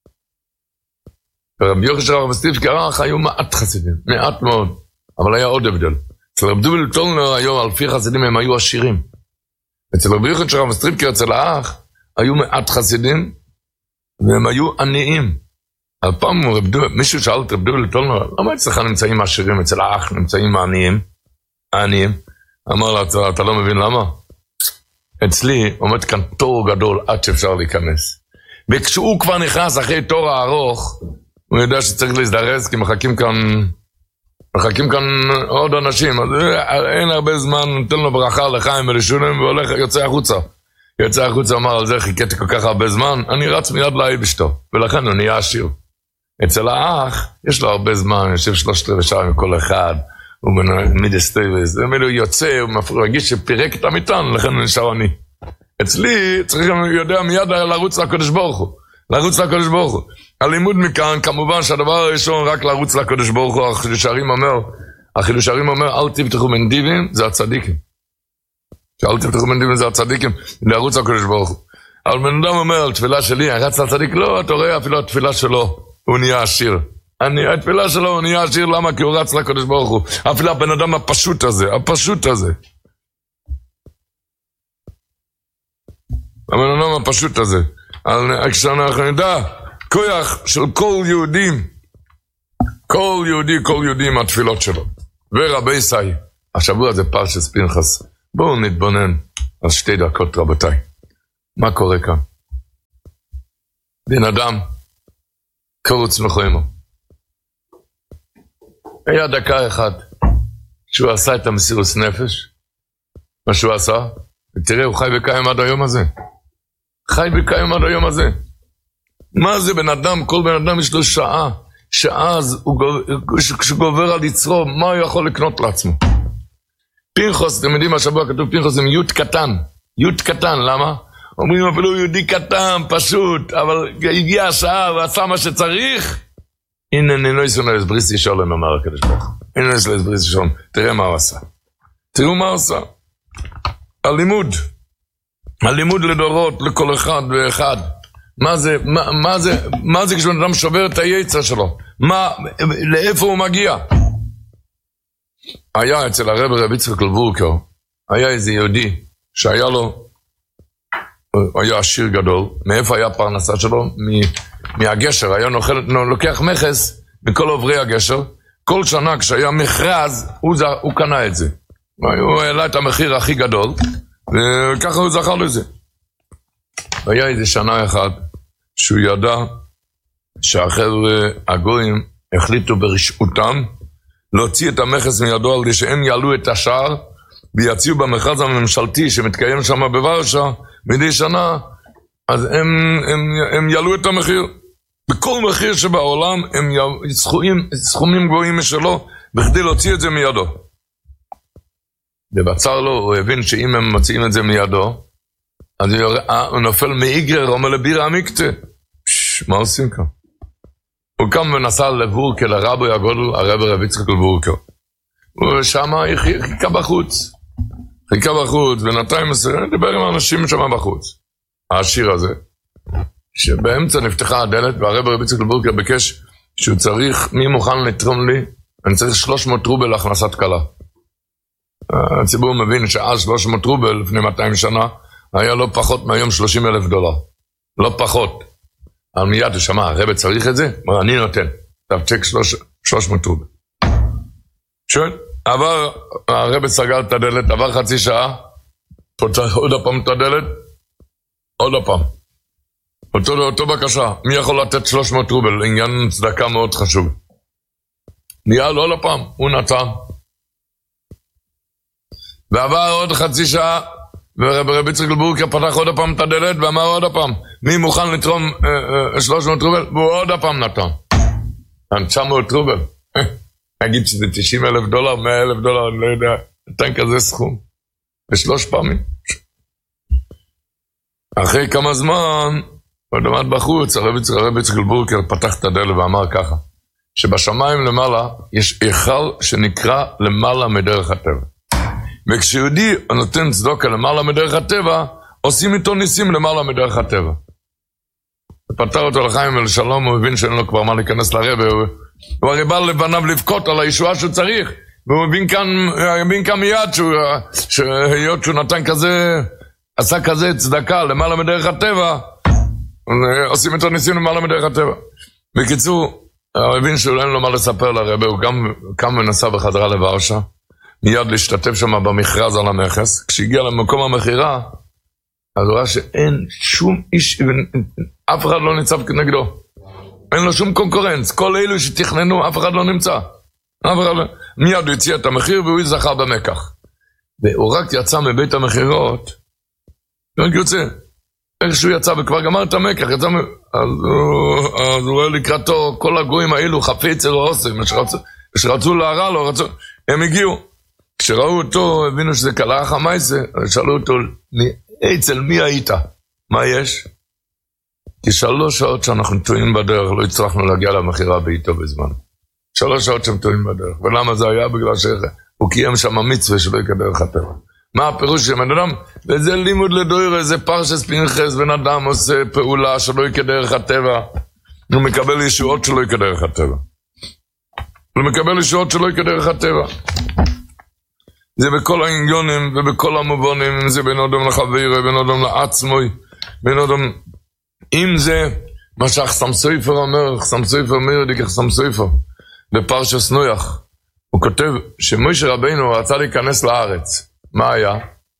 ורבי יוחד שרח מסטריפקר היו מעט חסידים, מעט מאוד, אבל היה עוד הבדל. אצל רב דובי לטולנר היו אלפי חסידים, הם היו עשירים. אצל רבי יוחד שרח מסטריפקר, אצל האח, היו מעט חסידים, והם היו עניים. על פעם מישהו שאל את רב דובי לטולנר, למה אצלך נמצאים עשירים, אצל האח נמצאים העניים? אמר לה, אתה לא מבין למה? אצלי עומד כאן תור גדול עד שאפשר להיכנס. וכשהוא כבר נכנס אחרי תור הארוך, הוא יודע שצריך להזדרז, כי מחכים כאן עוד אנשים, אז אין הרבה זמן, נותן לו ברכה לחיים ולשולם, והולך, יוצא החוצה, אמר, על זה חיכיתי כל כך הרבה זמן, אני רץ מיד לאי בשתו, ולכן הוא נהיה עשיר. אצל האח, יש לו הרבה זמן, יושב 3 שעה עם כל אחד, הוא מידסטייבס, הוא יוצא, הוא מרגיש שפירק את המטען, לכן הוא נשאר עני. אצלי, צריך יודע מיד לרוץ לקדוש ברוך הוא. הלימוד מכאן, כמובן שהדבר הראשון רק לרוץ לקדוש ברוך הוא, החילושרים אומר, אל תפתחו מנדיבים, זה הצדיקים. שאל תפתחו מנדיבים, זה הצדיקים, לרוץ לקדוש ברוך הוא. אבל בן אדם אומר, על תפילה שלי, אני רץ לצדיק, לא, אתה רואה, אפילו התפילה שלו, הוא נהיה עשיר. התפילה שלו, הוא נהיה עשיר, למה? כי הוא רץ לקדוש ברוך הוא. אפילו הבן אדם הפשוט הזה. הבן אדם הפשוט הזה. כשאנחנו נדע, כוח של כל יהודי עם התפילות שלו. ורבי סי, השבוע זה פרשת פנחס, בואו נתבונן על 2 דקות רבותיי. מה קורה כאן? בן אדם קרוץ מחוימו. היה דקה אחת שהוא עשה את המסירות נפש, מה שהוא עשה, ותראה, הוא חי וקיים עד היום הזה. חי וקיים עד היום הזה. מה זה בן אדם? כל בן אדם יש לו שעה. שאז כשהוא גובר על יצרו, מה הוא יכול לקנות לעצמו? פנחס, אתם יודעים, השבוע כתוב פנחס עם י' קטן. י' קטן, למה? אומרים אפילו יהודי קטן, פשוט, אבל הגיע השעה, הוא עשה מה שצריך. הנה, לא יסונה לסבריסי שולם, אמר הקדוש ברוך הוא. הנה לסבריסי שולם, תראה מה הוא עשה. תראו מה הוא עשה. הלימוד לדורות, לכל אחד ואחד. מה זה כשבן אדם שובר את היצר שלו? לאיפה הוא מגיע? היה אצל הרב יצחק לוורקר, היה איזה יהודי שהיה לו, היה עשיר גדול. מאיפה היה פרנסה שלו? מהגשר. היה לוקח מכס מכל עוברי הגשר. כל שנה כשהיה מכרז, הוא קנה את זה. הוא העלה את המחיר הכי גדול, וככה הוא זכר לזה. והיה איזה שנה אחת שהוא ידע שהחבר'ה הגויים החליטו ברשעותם להוציא את המכס מידו על זה שהם יעלו את השער ויציעו במכרז הממשלתי שמתקיים שם בוורשה מדי שנה, אז הם יעלו את המחיר. בכל מחיר שבעולם הם סכומים גבוהים משלו בכדי להוציא את זה מידו. ובצר לו, הוא הבין שאם הם מוציאים את זה מידו, אז הוא נופל מאיגרר, אומר לביר המקטה. מה עושים כאן? הוא קם ונסע לבורקה, לרבי הגודל, הרב יצחק לוורקר. ושם חיכה בחוץ. בינתיים דיבר עם האנשים שם בחוץ. העשיר הזה, שבאמצע נפתחה הדלת, והרב יצחק לוורקר ביקש שהוא צריך, מי מוכן לתרום לי? אני צריך 300 רובל להכנסת קלה. הציבור מבין שאז 300 רובל לפני 200 שנה, היה לא פחות מהיום $30,000. לא פחות. על מיד הוא שמע, הרב צריך את זה? אומר, אני נותן. תפצ'ק 300 רובל. שואל, עבר, הרב סגר את הדלת, עבר חצי שעה, פותח עוד הפעם את הדלת, עוד הפעם. אותו בקשה, מי יכול לתת 300 רובל? עניין צדקה מאוד חשוב. מיד עוד הפעם, הוא נתן. ועבר עוד חצי שעה, ורב יצחק לוורקר פתח עוד הפעם את הדלת ואמר עוד הפעם, מי מוכן לתרום 300 רובל? והוא עוד הפעם נתן. 900 רובל. נגיד שזה $90,000, $100,000, אני לא יודע, נתן כזה סכום. ב3 פעמים. אחרי כמה זמן, הוא עמד בחוץ, הרב יצחק לוורקר פתח את הדלת ואמר ככה, שבשמיים למעלה יש היכל שנקרא למעלה מדרך הטבע. וכשיהודי נותן צדוקה למעלה מדרך הטבע, עושים איתו ניסים למעלה מדרך הטבע. פתר אותו לחיים ולשלום, הוא הבין שאין לו כבר מה להיכנס לרבע, הוא הרי בא לבניו לבכות על הישועה שהוא צריך, והוא הבין כאן מיד שהיות שהוא נתן כזה, עשה כזה צדקה למעלה מדרך הטבע, עושים איתו ניסים למעלה מדרך הטבע. בקיצור, הוא הבין שהוא אין לו מה לספר לרבע, הוא גם קם ונסע בחזרה לוורשה, מיד להשתתף שם במכרז על המכס. כשהגיע למקום המחירה, אז הוא ראה שאין שום איש, אף אחד לא ניצב כנגדו. אין לו שום קונקורנס. כל אלו שתכננו, אף אחד לא נמצא. מיד הוא הציע את המחיר והוא זכה במקח. והוא רק יצא מבית המחירות, רק יוצא. איך שהוא יצא וכבר גמר את המקח, אז הוא רואה לקראתו, כל הגויים האלו, חפץ אלו עושים, שרצו להרע לו, הם הגיעו. כשראו אותו, הבינו שזה קלה חמייסה, שאלו אותו, אצל מי היית? מה יש? כי 3 שעות שאנחנו טועים בדרך, לא הצלחנו להגיע למחירה בעיתו בזמן. 3 שעות שהם טועים בדרך. ולמה זה היה? בגלל שהוא קיים שם מצווה שלא יקדרך הטבע. מה הפירוש של בן אדם? וזה לימוד לדויר, איזה פרשס פנחס, בן אדם עושה פעולה שלא יקדרך הטבע. הוא מקבל ישועות שלא יקדרך הטבע. הוא מקבל ישועות שלא יקדרך הטבע. זה בכל העניונים ובכל המובנים, אם זה בין אדם לחביר, בין אדם לעצמוי, בין אדם, אם זה מה שהחסם סופר אומר, חסם סופר אומר, חסם סופר, בפרשס נויח, הוא כותב שמשה רבינו רצה להיכנס לארץ. מה היה?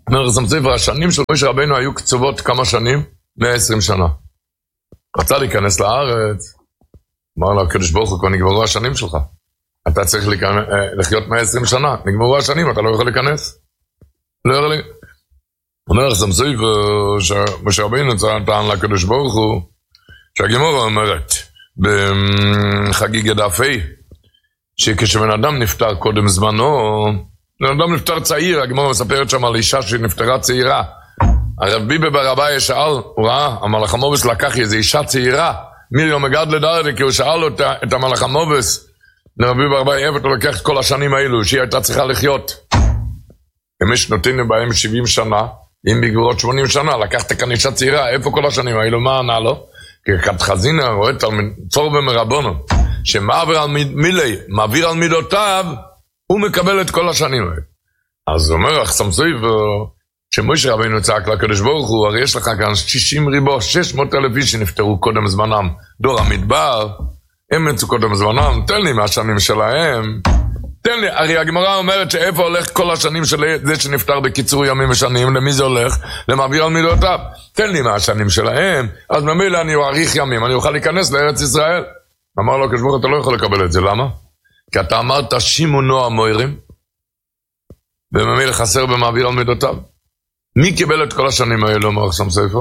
אומר סמספר, השנים של משה רבינו היו קצובות כמה שנים? 120 שנה. רצה להיכנס לארץ, אמר לו, הקדוש ברוך הוא, כבר נגמרו השנים שלך. אתה צריך לחיות 120 שנה, נגמרו השנים, אתה לא יכול להיכנס. לא יכול להיכנס. אומר סמספר, שמשה רבינו טען לקדוש ברוך הוא, שהגימורה אומרת, בחגיגה דף ה', שכשבן אדם נפטר קודם זמנו, בן אדם נפטר צעיר, הגימורה מספרת שם על אישה שנפטרה צעירה. הרב ביבי ברביי שאל, הוא ראה, המלאך המובס לקח איזו אישה צעירה, מיריום מגד לדרדי, כי הוא שאל את המלאך המובס, הרב ביבי ברביי, איפה אתה לוקח את כל השנים האלו, שהיא הייתה צריכה לחיות. אם יש נותנים בהם 70 שנה, אם בגבורות 80 שנה, לקחת כאן אישה צעירה, איפה כל השנים האלו, מה ענה לו? כי כת חזינה רואה את צור ומרבונו, שמעביר על מידותיו, הוא מקבל את כל השנים האלה. אז הוא אומר, סמסויב, שמשה רבינו צעק לקדוש ברוך הוא, הרי יש לך כאן 60 ריבו, 600,000 איש שנפטרו קודם זמנם, דור המדבר, הם מצאו קודם זמנם, תן לי מהשנים שלהם, תן לי, הרי הגמרא אומרת שאיפה הולך כל השנים של זה שנפטר בקיצור ימים ושנים, למי זה הולך? למעביר על מידותיו, תן לי מהשנים שלהם, אז ממילא אני אאריך ימים, אני אוכל להיכנס לארץ ישראל. אמר לו הקדוש ברוך הוא, אתה לא יכול לקבל את זה, למה? כי אתה אמרת שימו נוע מוירים, וממילא חסר במעביר על מידותיו. מי קיבל את כל השנים האלו, אומר שם ספר?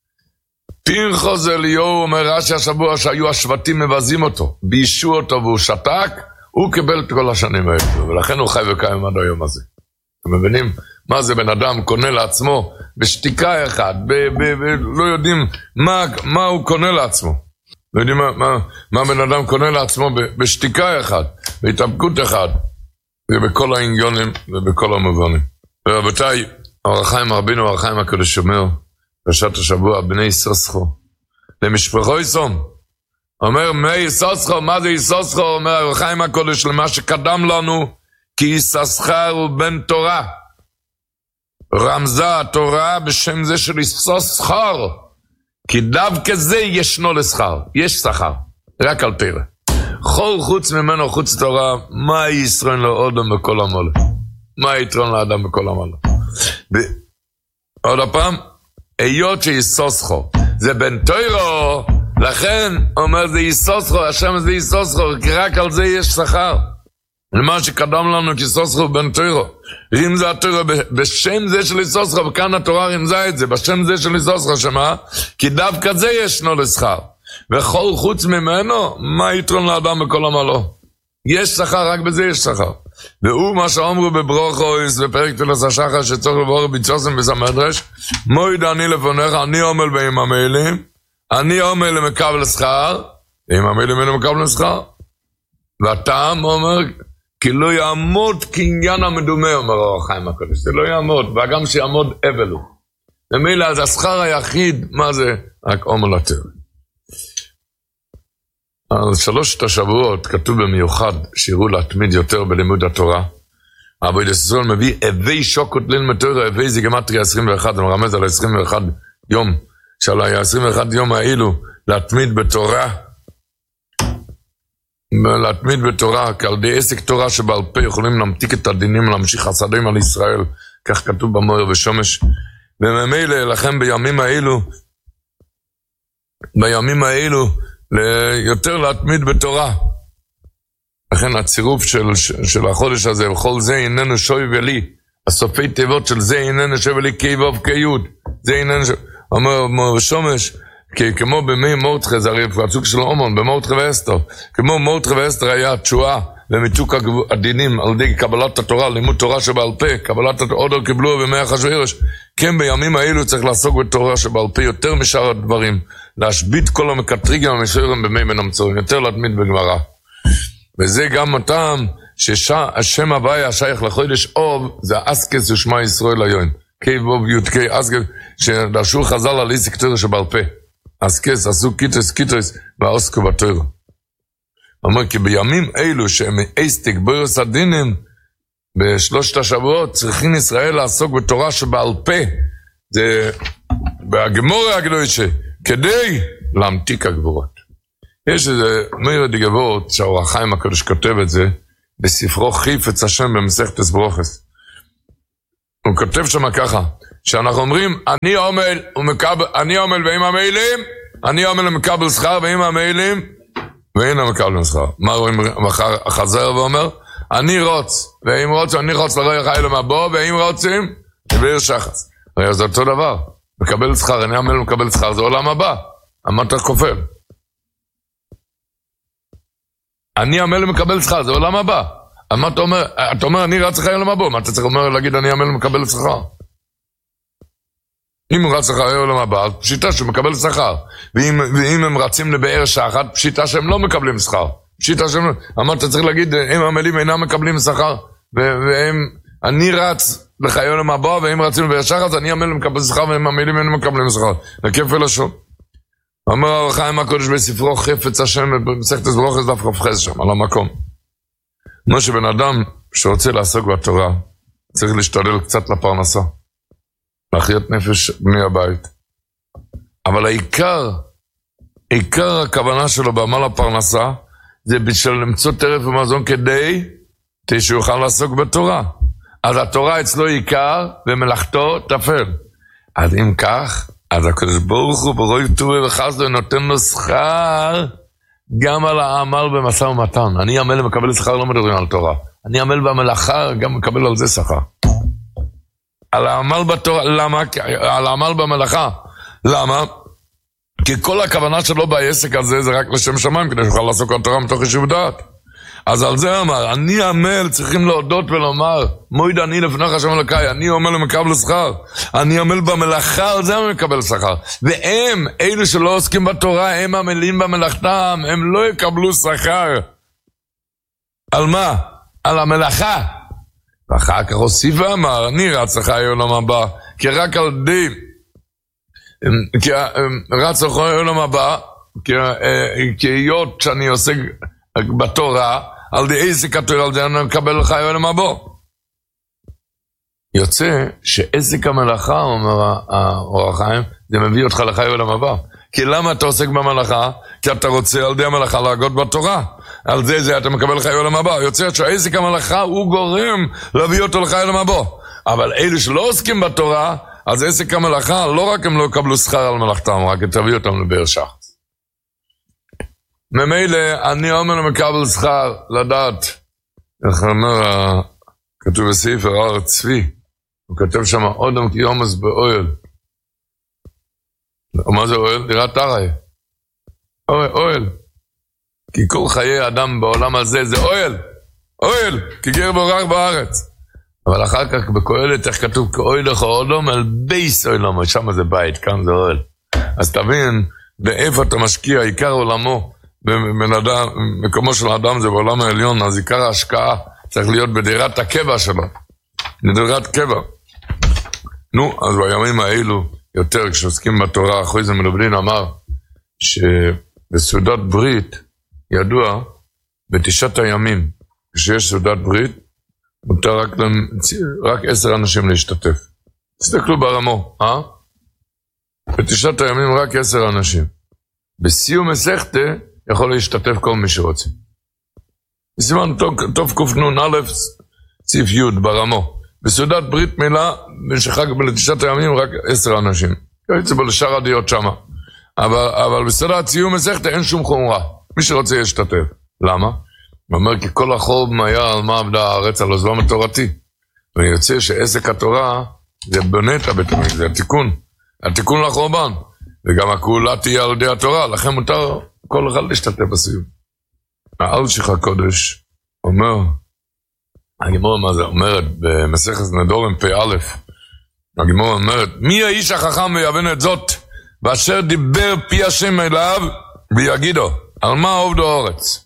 פנחס אליהו אומר רש"י השבוע שהיו השבטים מבזים אותו, בישו אותו והוא שתק, הוא קיבל את כל השנים האלו, ולכן הוא חי וקיים עד היום הזה. אתם מבינים? מה זה בן אדם קונה לעצמו בשתיקה אחד, לא יודעים מה הוא קונה לעצמו. לא יודעים מה בן אדם קונה לעצמו בשתיקה אחד, בהתאבקות אחד, ובכל העניונים ובכל המובנים. ורבותיי, אור החיים רבינו, אור החיים הקדוש אומר, פרשת השבוע, בני יששכר, למשפחו יסום, אומר, מי יששכר, מה זה יששכר? אומר, אור החיים הקדוש, למה שקדם לנו, כי יששכר הוא בן תורה. רמזה התורה בשם זה של יששכר, כי דווקא זה ישנו לשכר, יש שכר, רק על תורה. כל חוץ ממנו, חוץ תורה, מה ישרון לו אדם בכל המולה? מה יתרון לאדם בכל המולה? עוד הפעם, היות שיסוסחו, זה בן תוירו, לכן אומר זה יסוסחו, השם זה יסוסחו, כי רק על זה יש שכר. למה שקדם לנו כיסוסחו בן תוירו, רמזה התוירו בשם זה של יסוסחו, וכאן התורה רמזה את זה, בשם זה של יסוסחו, שמה? כי דווקא זה ישנו לשכר, וכל חוץ ממנו, מה יתרון לאדם בכל עמלו? יש שכר, רק בזה יש שכר. והוא מה שאומרו בברוכויס בפרק תפילת השחר שצריך לברור ביצוסם בסמדרש, מויד אני לפניך, אני עמל בימים המיילים, אני עמל למקבל שכר, בימים המיילים אלה מקבל שכר. והטעם אומר, כי לא יעמוד כעניין המדומה, אומר אור החיים הקדוש, זה לא יעמוד, וגם שיעמוד אבל הוא. ומילא, אז השכר היחיד, מה זה? רק עמל התורה. על 3 השבועות כתוב במיוחד שיראו להתמיד יותר בלימוד התורה. אבל ישראל מביא הווי שוקות ללמוד תורה, הווי זה גמטריה 21, אני מרמז על 21 יום, שעל 21 יום האלו להתמיד בתורה, להתמיד בתורה, כי על די עסק תורה שבעל פה יכולים להמתיק את הדינים, להמשיך חסדים על ישראל, כך כתוב במויר ושומש, וממילא לכם בימים האלו, יותר להתמיד בתורה. לכן הצירוף של החודש הזה, וכל זה איננו שוי ולי, הסופי תיבות של זה איננו שוי ולי, כיבוב כיוד, זה איננו שוי, אומר שומש, כמו במי מורדכי, זה הרי הפרצוק של אומון, במורדכי ואסתר, כמו מורדכי ואסתר היה תשועה, ומיתוק הדינים על די קבלת התורה, לימוד תורה שבעל פה, קבלת עוד קיבלו במאה אחשוורוש, כן בימים האלו צריך לעסוק בתורה שבעל פה יותר משאר הדברים, להשבית כל המקטריגים המשאירים במי בין המצורים, יותר להתמיד בגמרא. וזה גם הטעם שהשם הוויה השייך לחודש אוב, זה אסקס ושמע ישראל היום. קי בוב יודקי אסקס, שדרשו חז"ל על עסק תורה שבעל פה. אסקס, עשו קיטוס, והעוסקו בתורה. אומר כי בימים אלו שהם אסתק בוירוס הדינים, ב3 השבועות צריכים ישראל לעסוק בתורה שבעל פה, זה בהגמורה הקדושה, כדי להמתיק הגבורות. יש איזה מאיר דגבות שהאור החיים הקדוש כותב את זה, בספרו חיפץ השם במסכת ברוכס. הוא כותב שם ככה, שאנחנו אומרים, אני עמל ועם המעילים, אני עמל ומקבל שכר, ועם המעילים, ואין המקבלים שכר. מה רואים החזר ואומר? אנירוץ, ואם רוצים, אני רוץ לרוי חי למבוא, ואם רוצים, נביר שחץ. הרי זה אותו דבר, מקבל שכר, אני עמל ומקבל שכר, זה עולם הבא, מה אתה כופל? אני עמל ומקבל שכר, זה עולם הבא. מה אתה אומר? אתה אומר, אני רץ חי למבוא, מה אתה צריך להגיד, אני עמל ומקבל שכר? אם הוא רץ לחי עולם הבא, פשיטה שהוא מקבל שכר. ואם הם רצים לבאר שחת, פשיטה שהם לא מקבלים שכר. פשיטה שהם לא... אמרת, צריך להגיד, הם עמלים אינם מקבלים שכר, אני רץ לחי עולם הבא, והם רצים לבאר שחת, אני עמל ומקבל שכר, והם עמלים אינם מקבלים שכר. לכיף ולשון. אומר הרב חיים הקודש בספרו חפץ השם, במסכת ברוכס דף כ"ח שם, על המקום. כמו שבן אדם שרוצה לעסוק בתורה, צריך להשתדל קצת לפרנסה. להחיות נפש בני הבית. אבל עיקר הכוונה שלו בעמל הפרנסה, זה בשביל למצוא טרף ומזון כדי שיוכל לעסוק בתורה. אז התורה אצלו עיקר, ומלאכתו תפל. אז אם כך, אז הקדוש ברוך הוא ברוי טובי וחסדו נותן לו שכר, גם על העמל במשא ומתן. אני עמל ומקבל שכר, לא מדברים על תורה. אני עמל במלאכה, גם מקבל על זה שכר. על העמל בתורה, למה? על העמל במלאכה. למה? כי כל הכוונה שלו בעסק הזה זה רק לשם שמיים, כדי שיוכל לעסוק בתורה מתוך יישוב דעת. אז על זה אמר, אני עמל, צריכים להודות ולומר, מויד אני לפניך השם אלוקי, אני עמל ומקבל שכר. אני עמל במלאכה, על זה אני מקבל שכר. והם, אלו שלא עוסקים בתורה, הם עמלים במלאכתם, הם לא יקבלו שכר. על מה? על המלאכה. ואחר כך הוסיף ואמר, אני רץ לחי עולם הבא, כי רק על די, כי רץ לחי עולם הבא, כי היות שאני עוסק בתורה, על די עסק התורה, על זה אני מקבל לחי עולם הבא. יוצא שעסק המלאכה, אומר אור החיים, זה מביא אותך לחי עולם הבא. כי למה אתה עוסק במלאכה? כי אתה רוצה על די המלאכה להגות בתורה. על זה אתה מקבל לחי עולם הבא. יוצא שהעסק המלאכה הוא גורם להביא אותו לחי עולם הבא. אבל אלו שלא עוסקים בתורה, אז עסק המלאכה, לא רק הם לא יקבלו שכר על מלאכתם, רק תביא אותם לבאר שחת. ממילא, אני אומר מקבל שכר לדעת. איך אומר, כתוב בספר הר צבי, הוא כתב שם אודם כי יומס באוהל. מה זה אוהל? דירת ארעי. אוהל. כי כל חיי אדם בעולם הזה זה אוהל, כי גר בורח בארץ. אבל אחר כך בקהלת, איך כתוב, כאוהל לך אודום, על בייס אוהלום, שם זה בית, כאן זה אוהל. אז תבין, באיפה אתה משקיע, עיקר עולמו, מקומו של האדם זה בעולם העליון, אז עיקר ההשקעה צריך להיות בדירת הקבע שלו, בדירת קבע. נו, אז בימים האלו, יותר כשעוסקים בתורה, אחרי זה מלובלין אמר, שבסעודת ברית, ידוע, בתשעת הימים, כשיש סעודת ברית, מותר רק 10 אנשים להשתתף. תסתכלו ברמו, בתשעת הימים רק 10 אנשים. בסיום מסכתה, יכול להשתתף כל מי שרוצה. בסימן טוב קופנון א' ציף י' ברמו. בסעודת ברית מילה, שחג בתשעת הימים רק 10 אנשים. יוצא בו לשאר הדיות שמה. אבל בסעודת סיום מסכתה אין שום חומרה. מי שרוצה ישתתף. למה? הוא אומר כי כל החורבן היה על מה עבדה הארץ על הזלום התורתי. ויוצא שעסק התורה זה בונה את הבית המקדש, זה התיקון לחורבן. וגם הכהולה תהיה על ידי התורה, לכן מותר כל אחד להשתתף בסיום. האלשיך הקודש אומר, הגימור מה זה אומרת במסכת נדורים פ"א, הגימור אומרת, מי האיש החכם ויבין את זאת, ואשר דיבר פי השם אליו ויגידו, על מה עובדו הארץ?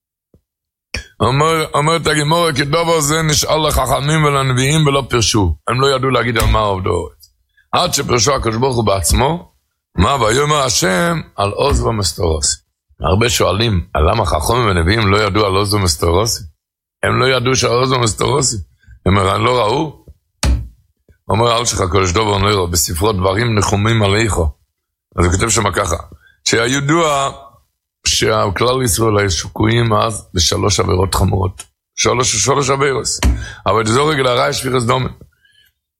אומרת הגימור, כי דבר זה נשאל לחכמים ולנביאים ולא פרשו, הם לא ידעו להגיד על מה עובדו הארץ. עד שפרשו הקדוש ברוך הוא בעצמו, מה ויאמר השם על עוז ומסתורוסי. הרבה שואלים, למה חכמים ונביאים לא ידעו על עוז ומסתורוסי? הם לא ידעו שעוז ומסתורוסי. הם לא ראו? אומר אלשיך הקדוש דובר נוירו, בספרו דברים נחומים עליכו. אז הוא כותב שם ככה, שהידוע שהכלל ישראל היו שקועים אז ב3 עבירות חמורות. 3 עבירות. אבל זה רגל הרע שפירס דומן.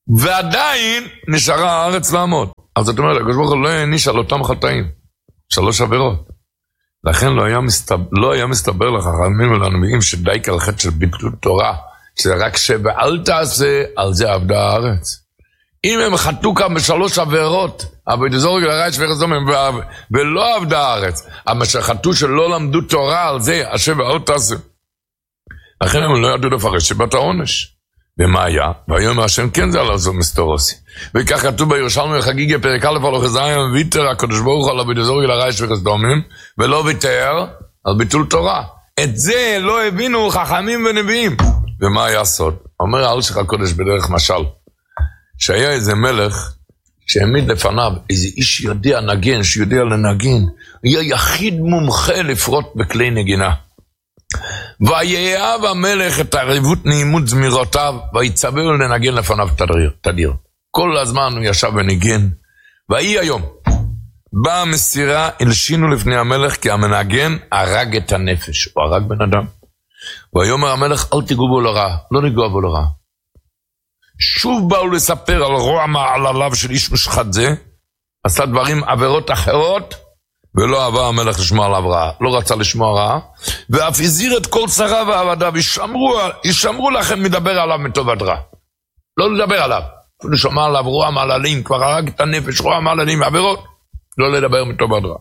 ועדיין נשארה הארץ לעמוד. אז זאת אומרת, הקדוש ברוך הוא לא העניש על אותם חטאים, 3 עבירות. לכן לא היה מסתבר לחכמים ולנביאים שדייקה על חטא של ביטול תורה, שזה רק שבאל תעשה, על זה עבדה הארץ. אם הם חטאו כאן ב3 עבירות, אבל תזורג לרעי שפך זומם, ולא עבדה הארץ, אבל שחטאו שלא למדו תורה על זה, השם ואל תעשה. לכן הם לא ידעו לפרש שבת העונש. ומה היה? והיום השם כן זה על זו מסתורוסי. וכך כתוב בירושלמי חגיגי פרק א' על חזיים, ויתר הקדוש ברוך הוא על ותזורג לרעי שפך זומם, ולא ויתר על ביטול תורה. את זה לא הבינו חכמים ונביאים. ומה היה סוד? אומר אלשיך הקודש בדרך משל, שהיה איזה מלך שהעמיד לפניו איזה איש יודע נגן, שיודע לנגן, היה יחיד מומחה לפרוט בכלי נגינה. ויאהב המלך את עריבות נעימות זמירותיו, ויצווה לנגן לפניו תדיר. כל הזמן הוא ישב וניגן. ויהי היום, באה המסירה, הלשינו לפני המלך, כי המנגן הרג את הנפש, הוא הרג בן אדם. ויאמר המלך, אל תיגעו בו לרע, לא ניגעו בו לרע. שוב באו לספר על רוע מעלליו של איש מושחת זה, עשה דברים, עבירות אחרות, ולא אהבה המלך לשמוע עליו רע, לא רצה לשמוע רע, ואף הזהיר את כל שריו ועבדיו, ישמרו לכם מדבר עליו מטובת רע. לא לדבר עליו, אפילו שומע עליו רוע מעללים, כבר הרג את הנפש, רוע מעללים ועבירות, לא לדבר מטובת רע.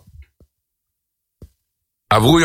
עברו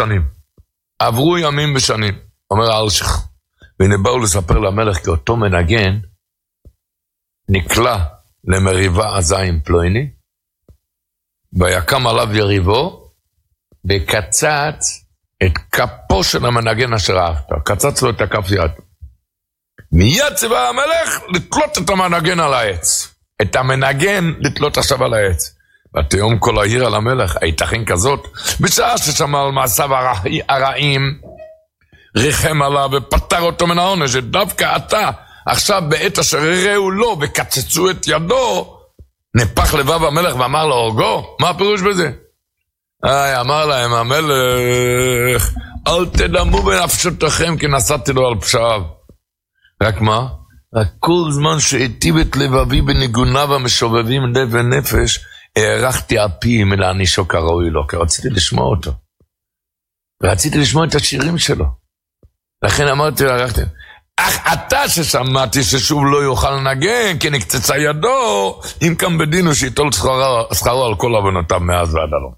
ימים ושנים, אומר אלשיך, והנה באו לספר למלך, כי אותו מנגן נקלע למריבה עזה עם פלויני, ויקם עליו יריבו, וקצץ את כפו של המנגן אשר אהבת, קצץ לו את הכף יד. מיד ציווה המלך לתלות את המנגן על העץ, את המנגן לתלות עכשיו על העץ. ותיום כל העיר על המלך, הייתכן כזאת, בשעה ששמע על מעשיו הרעים, ריחם עליו ופטר אותו מן העונש, שדווקא אתה, עכשיו בעת אשר ראו לו וקצצו את ידו, נפח לבב המלך ואמר לו, הורגו? מה הפירוש בזה? אמר להם המלך, אל תדמו בנפשותיכם כי נסעתי לו על פשעיו. רק מה? רק כל זמן שהטיב את לבבי בניגוניו המשובבים לב ונפש, הערכתי אפי מלהענישו כראוי לו, כי רציתי לשמוע אותו. רציתי לשמוע את השירים שלו. לכן אמרתי לערכתי, אך אתה ששמעתי ששוב לא יוכל לנגן, כי נקצצה ידו, אם כאן בדינו שיטול שכרו על כל עוונותיו מאז ועד הלום.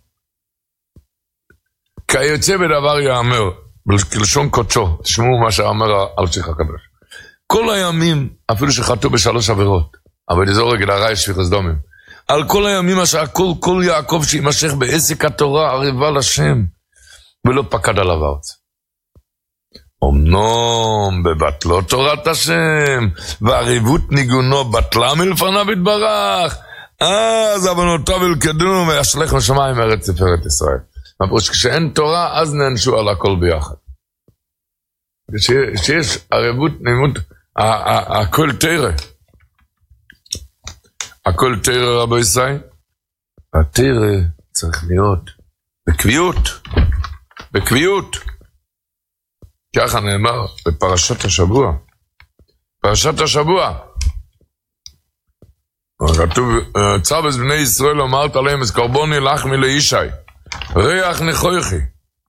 כיוצא בדבר יאמר, בלשון קודשו, תשמעו מה שאמר אלשיך הקדוש. כל הימים, אפילו שחטאו ב3 עבירות, אבל זה רגל הרעי שפיך סדומים, על כל הימים אשר כל יעקב שימשך בעסק התורה ערבה לשם, ולא פקד עליו ארץ. אמנם בבטלו תורת השם, ועריבות ניגונו בטלה מלפניו יתברך, אז עוונותיו ילכדונו וישלח לשמיים ארץ תפארת ישראל. מפרוש כשאין תורה, אז נענשו על הכל ביחד. כשיש עריבות נימות, הכל תרא. הכל תרא רבו ישראל. התרא צריך להיות בקביעות. ככה נאמר בפרשת השבוע. כתוב, צבס בני ישראל אמרת עליהם, אז קרבוני לחמי לאישי, ריח נכויכי.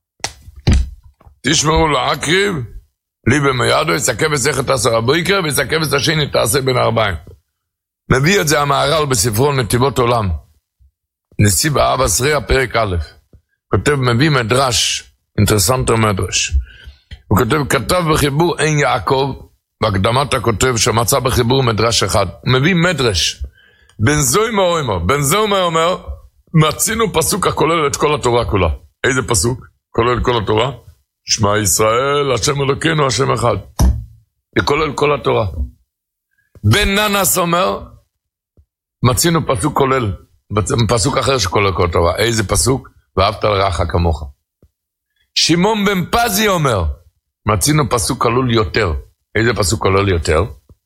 תשמעו להקריב, לי במידו, יסקב את 10 הבריקר, ויסקב את השני תעשה בין 40. מביא את זה המהר"ל בספרו נתיבות עולם. נשיא באבא סריה פרק א'. כותב, מביא מדרש, אינטרסנטו מדרש. הוא כתב בחיבור אין יעקב, בהקדמת הכותב שמצא בחיבור מדרש אחד. הוא מביא מדרש. בן זוימה אומר, מצינו פסוק הכולל את כל התורה כולה. איזה פסוק? כולל את כל התורה? שמע ישראל, השם אלוקינו, השם אחד. זה כולל כל התורה. בן ננס אומר, מצינו פסוק כולל, פסוק אחר שכולל כל התורה. איזה פסוק? ואהבת לרעך כמוך. שמעון בן פזי אומר, מצינו פסוק כלול יותר. איזה פסוק כלול יותר?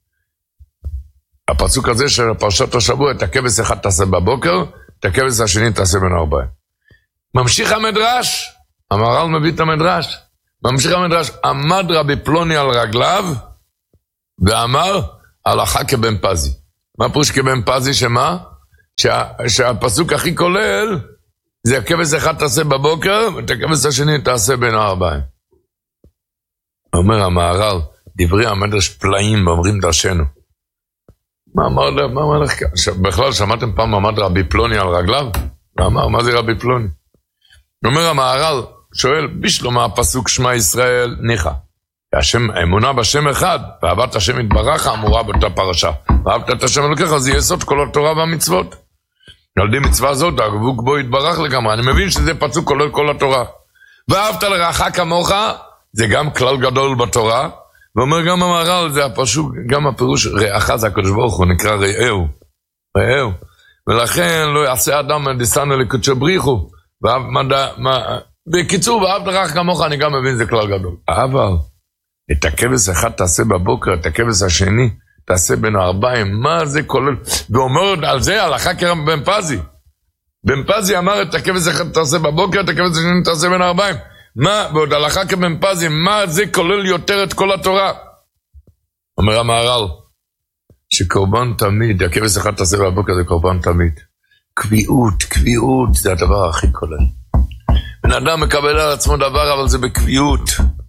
הפסוק הזה של פרשת השבוע, את הכבש אחד תעשה בבוקר, את הכבש השני תעשה בין 40. ממשיך המדרש, המהר"ל מביא את המדרש, ממשיך המדרש, עמד רבי פלוני על רגליו, ואמר, הלכה כבן פזי. מה פירוש כבן פזי? שמה? שהפסוק הכי כולל, זה הכבש אחד תעשה בבוקר, ואת הכבש השני תעשה בין הערביים. אומר המהר"ל, דברי המדרש פלאים ואומרים דרשנו. מה אמר לך? בכלל שמעתם פעם עמד רבי פלוני על רגליו? מה זה רבי פלוני? אומר המהר"ל, שואל, בשלום הפסוק שמע ישראל ניחא. אמונה בשם אחד, ואהבת השם יתברך אמורה באותה פרשה. ואהבת את השם אלוקיך, זה יסוד כל התורה והמצוות. על ידי מצווה זאת, הדבוק בו יתברך לגמרי. אני מבין שזה פסוק כולל כל התורה. ואהבת לרעך כמוך, זה גם כלל גדול בתורה. ואומר גם המהר"ל, זה הפסוק, גם הפירוש רעך זה הקדוש ברוך הוא, נקרא רעהו. רעהו. ולכן לא יעשה אדם דסתנא לקודשא בריחו. בקיצור, ואהבת לרעך כמוך, אני גם מבין זה כלל גדול. אבל את הכבש אחד תעשה בבוקר, את הכבש השני תעשה בין הערביים, מה זה כולל? ואומר על זה הלכה כרם בן פזי. בן פזי אמר את הכבש אחד תעשה בבוקר, את הכבש השני תעשה בין הערביים. מה, ועוד הלכה כבן פזי, מה זה כולל יותר את כל התורה? אומר המהר"ל, שקורבן תמיד, הכבש אחד תעשה בבוקר זה קורבן תמיד. קביעות זה הדבר הכי כולל. בן אדם מקבל על עצמו דבר, אבל זה בקביעות.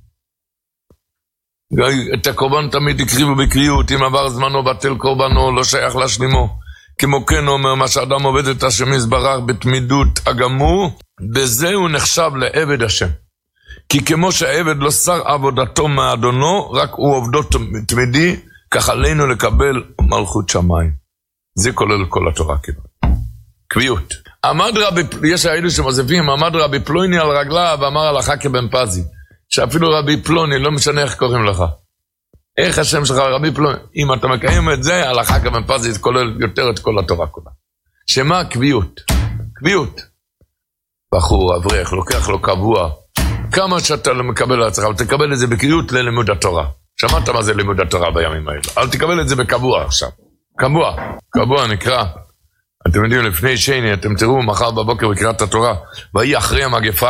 את הקורבן תמיד יקריבו בקביעות, אם עבר זמנו בטל קורבנו, לא שייך להשלימו. כמו כן אומר, מה שאדם עובד את השם יזברך בתמידות הגמור, בזה הוא נחשב לעבד השם. כי כמו שהעבד לא שר עבודתו מאדונו, רק הוא עובדו תמידי, כך עלינו לקבל מלכות שמיים. זה כולל כל התורה כאילו. קביעות. יש האלו שמוזפים, עמד רבי פלוני על רגליו ואמר הלכה כבן פזי. שאפילו רבי פלוני, לא משנה איך קוראים לך. איך השם שלך רבי פלוני? אם אתה מקיים את זה, הלכה כבן פזי, זה כולל יותר את כל התורה כולה. שמה? קביעות. קביעות. בחור, אברך, לוקח לו קבוע. כמה שאתה לא מקבל על עצמך, אבל תקבל את זה בקביעות ללימוד התורה. שמעת מה זה לימוד התורה בימים האלה? אל תקבל את זה בקבוע עכשיו. קבוע נקרא. אתם יודעים, לפני שני, אתם תראו מחר בבוקר בקריאת התורה, והיא אחרי המגפה,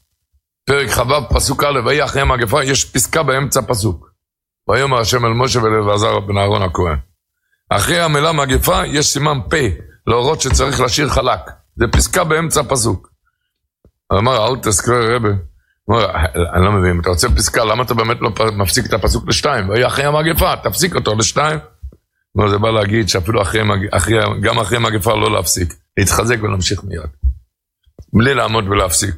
פרק חב"ב, פסוק א', והיא אחרי המגפה, יש פסקה באמצע פסוק. ויאמר השם אל משה ולאלעזר בן אהרון הכהן. אחרי המילה מגפה, יש סימן פה, להורות שצריך לשיר חלק. זה פסקה באמצע פסוק. אמר, אל תזכור רבי. אני לא מבין, אתה רוצה פסקה, למה אתה באמת לא מפסיק את הפסוק לשתיים? והיא אחרי המגפה, תפסיק אותו לשתיים. זה בא להגיד שאפילו גם אחרי המגפה לא להפסיק, להתחזק ולהמשיך מיד. בלי לעמוד ולהפסיק.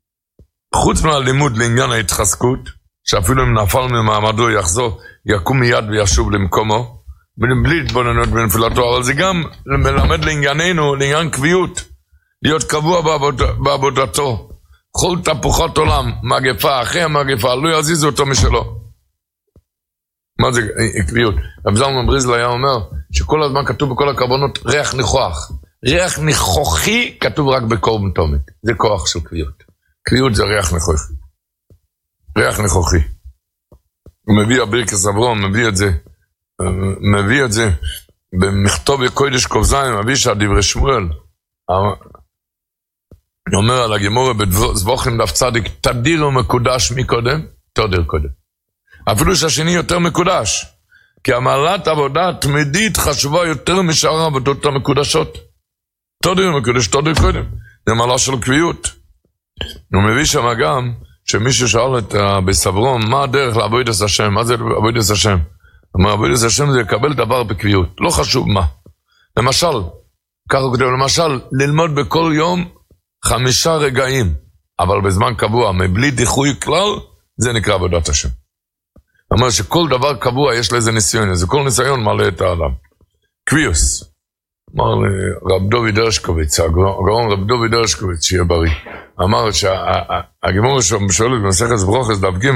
חוץ מהלימוד לעניין ההתחזקות, שאפילו אם נפל ממעמדו יחזור, יקום מיד וישוב למקומו, בלי התבוננות בנפילתו, אבל זה גם מלמד לענייננו, לעניין קביעות, להיות קבוע בעבודתו. כל תפוחת עולם, מגפה, אחרי המגפה, לא יזיזו אותו משלו. מה זה קביעות? רב זלמן בריזל היה אומר, שכל הזמן כתוב בכל הקרבנות, ריח ניחוח. ריח ניחוחי כתוב רק בקורבן תומת. זה כוח של קביעות. קביעות זה ריח ניחוחי. ריח ניחוחי. הוא מביא הברכס אברהם, מביא את זה במכתוב קודש קובזיים, מביא שהדברי שמואל, הוא אומר על הגמורה בזבוחים דף צדיק, תדיר ומקודש מקודם, תודר קודם. אפילו שהשני יותר מקודש, כי המעלת עבודה התמידית חשובה יותר משאר העבודות המקודשות. תודר ומקודש, תודר קודם. זה מעלה של קביעות. הוא מביא שם גם, שמישהו שאל את בסברום, מה הדרך לעבודת השם? מה זה עבודת השם? הוא אומר, עבודת השם זה לקבל דבר בקביעות. לא חשוב מה. למשל, ככה הוא כותב, למשל, ללמוד בכל יום 5 רגעים, אבל בזמן קבוע, מבלי דיחוי כלל, זה נקרא עבודת השם. הוא אומר שכל דבר קבוע יש לזה ניסיון, אז כל ניסיון מעלה את האדם. קביוס. אמר רב דוד הרשקוביץ, הגאון רב דוד הרשקוביץ, שיהיה בריא. אמר שהגמור שואלת במסכת ברוכס דף ג'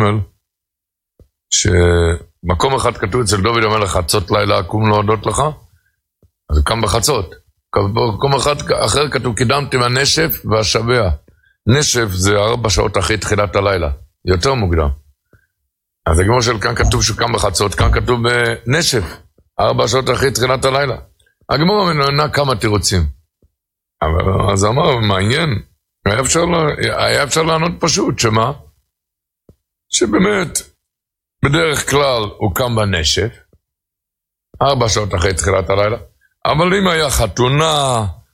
שמקום אחד כתוב אצל דוד המלך, חצות לילה קום להודות לך, אז הוא קם בחצות. במקום אחד אחר כתוב, קידמתי מהנשף והשבע. נשף זה 4 שעות אחרי תחילת הלילה, יותר מוקדם. אז הגמור של כאן כתוב שהוא קם בחצות, כאן כתוב בנשף, 4 שעות אחרי תחילת הלילה. הגמור מנהנה כמה תירוצים. אבל אז אמר, מעניין, היה אפשר לענות פשוט, שמה? שבאמת, בדרך כלל הוא קם בנשף, 4 שעות אחרי תחילת הלילה. אבל אם היה חתונה,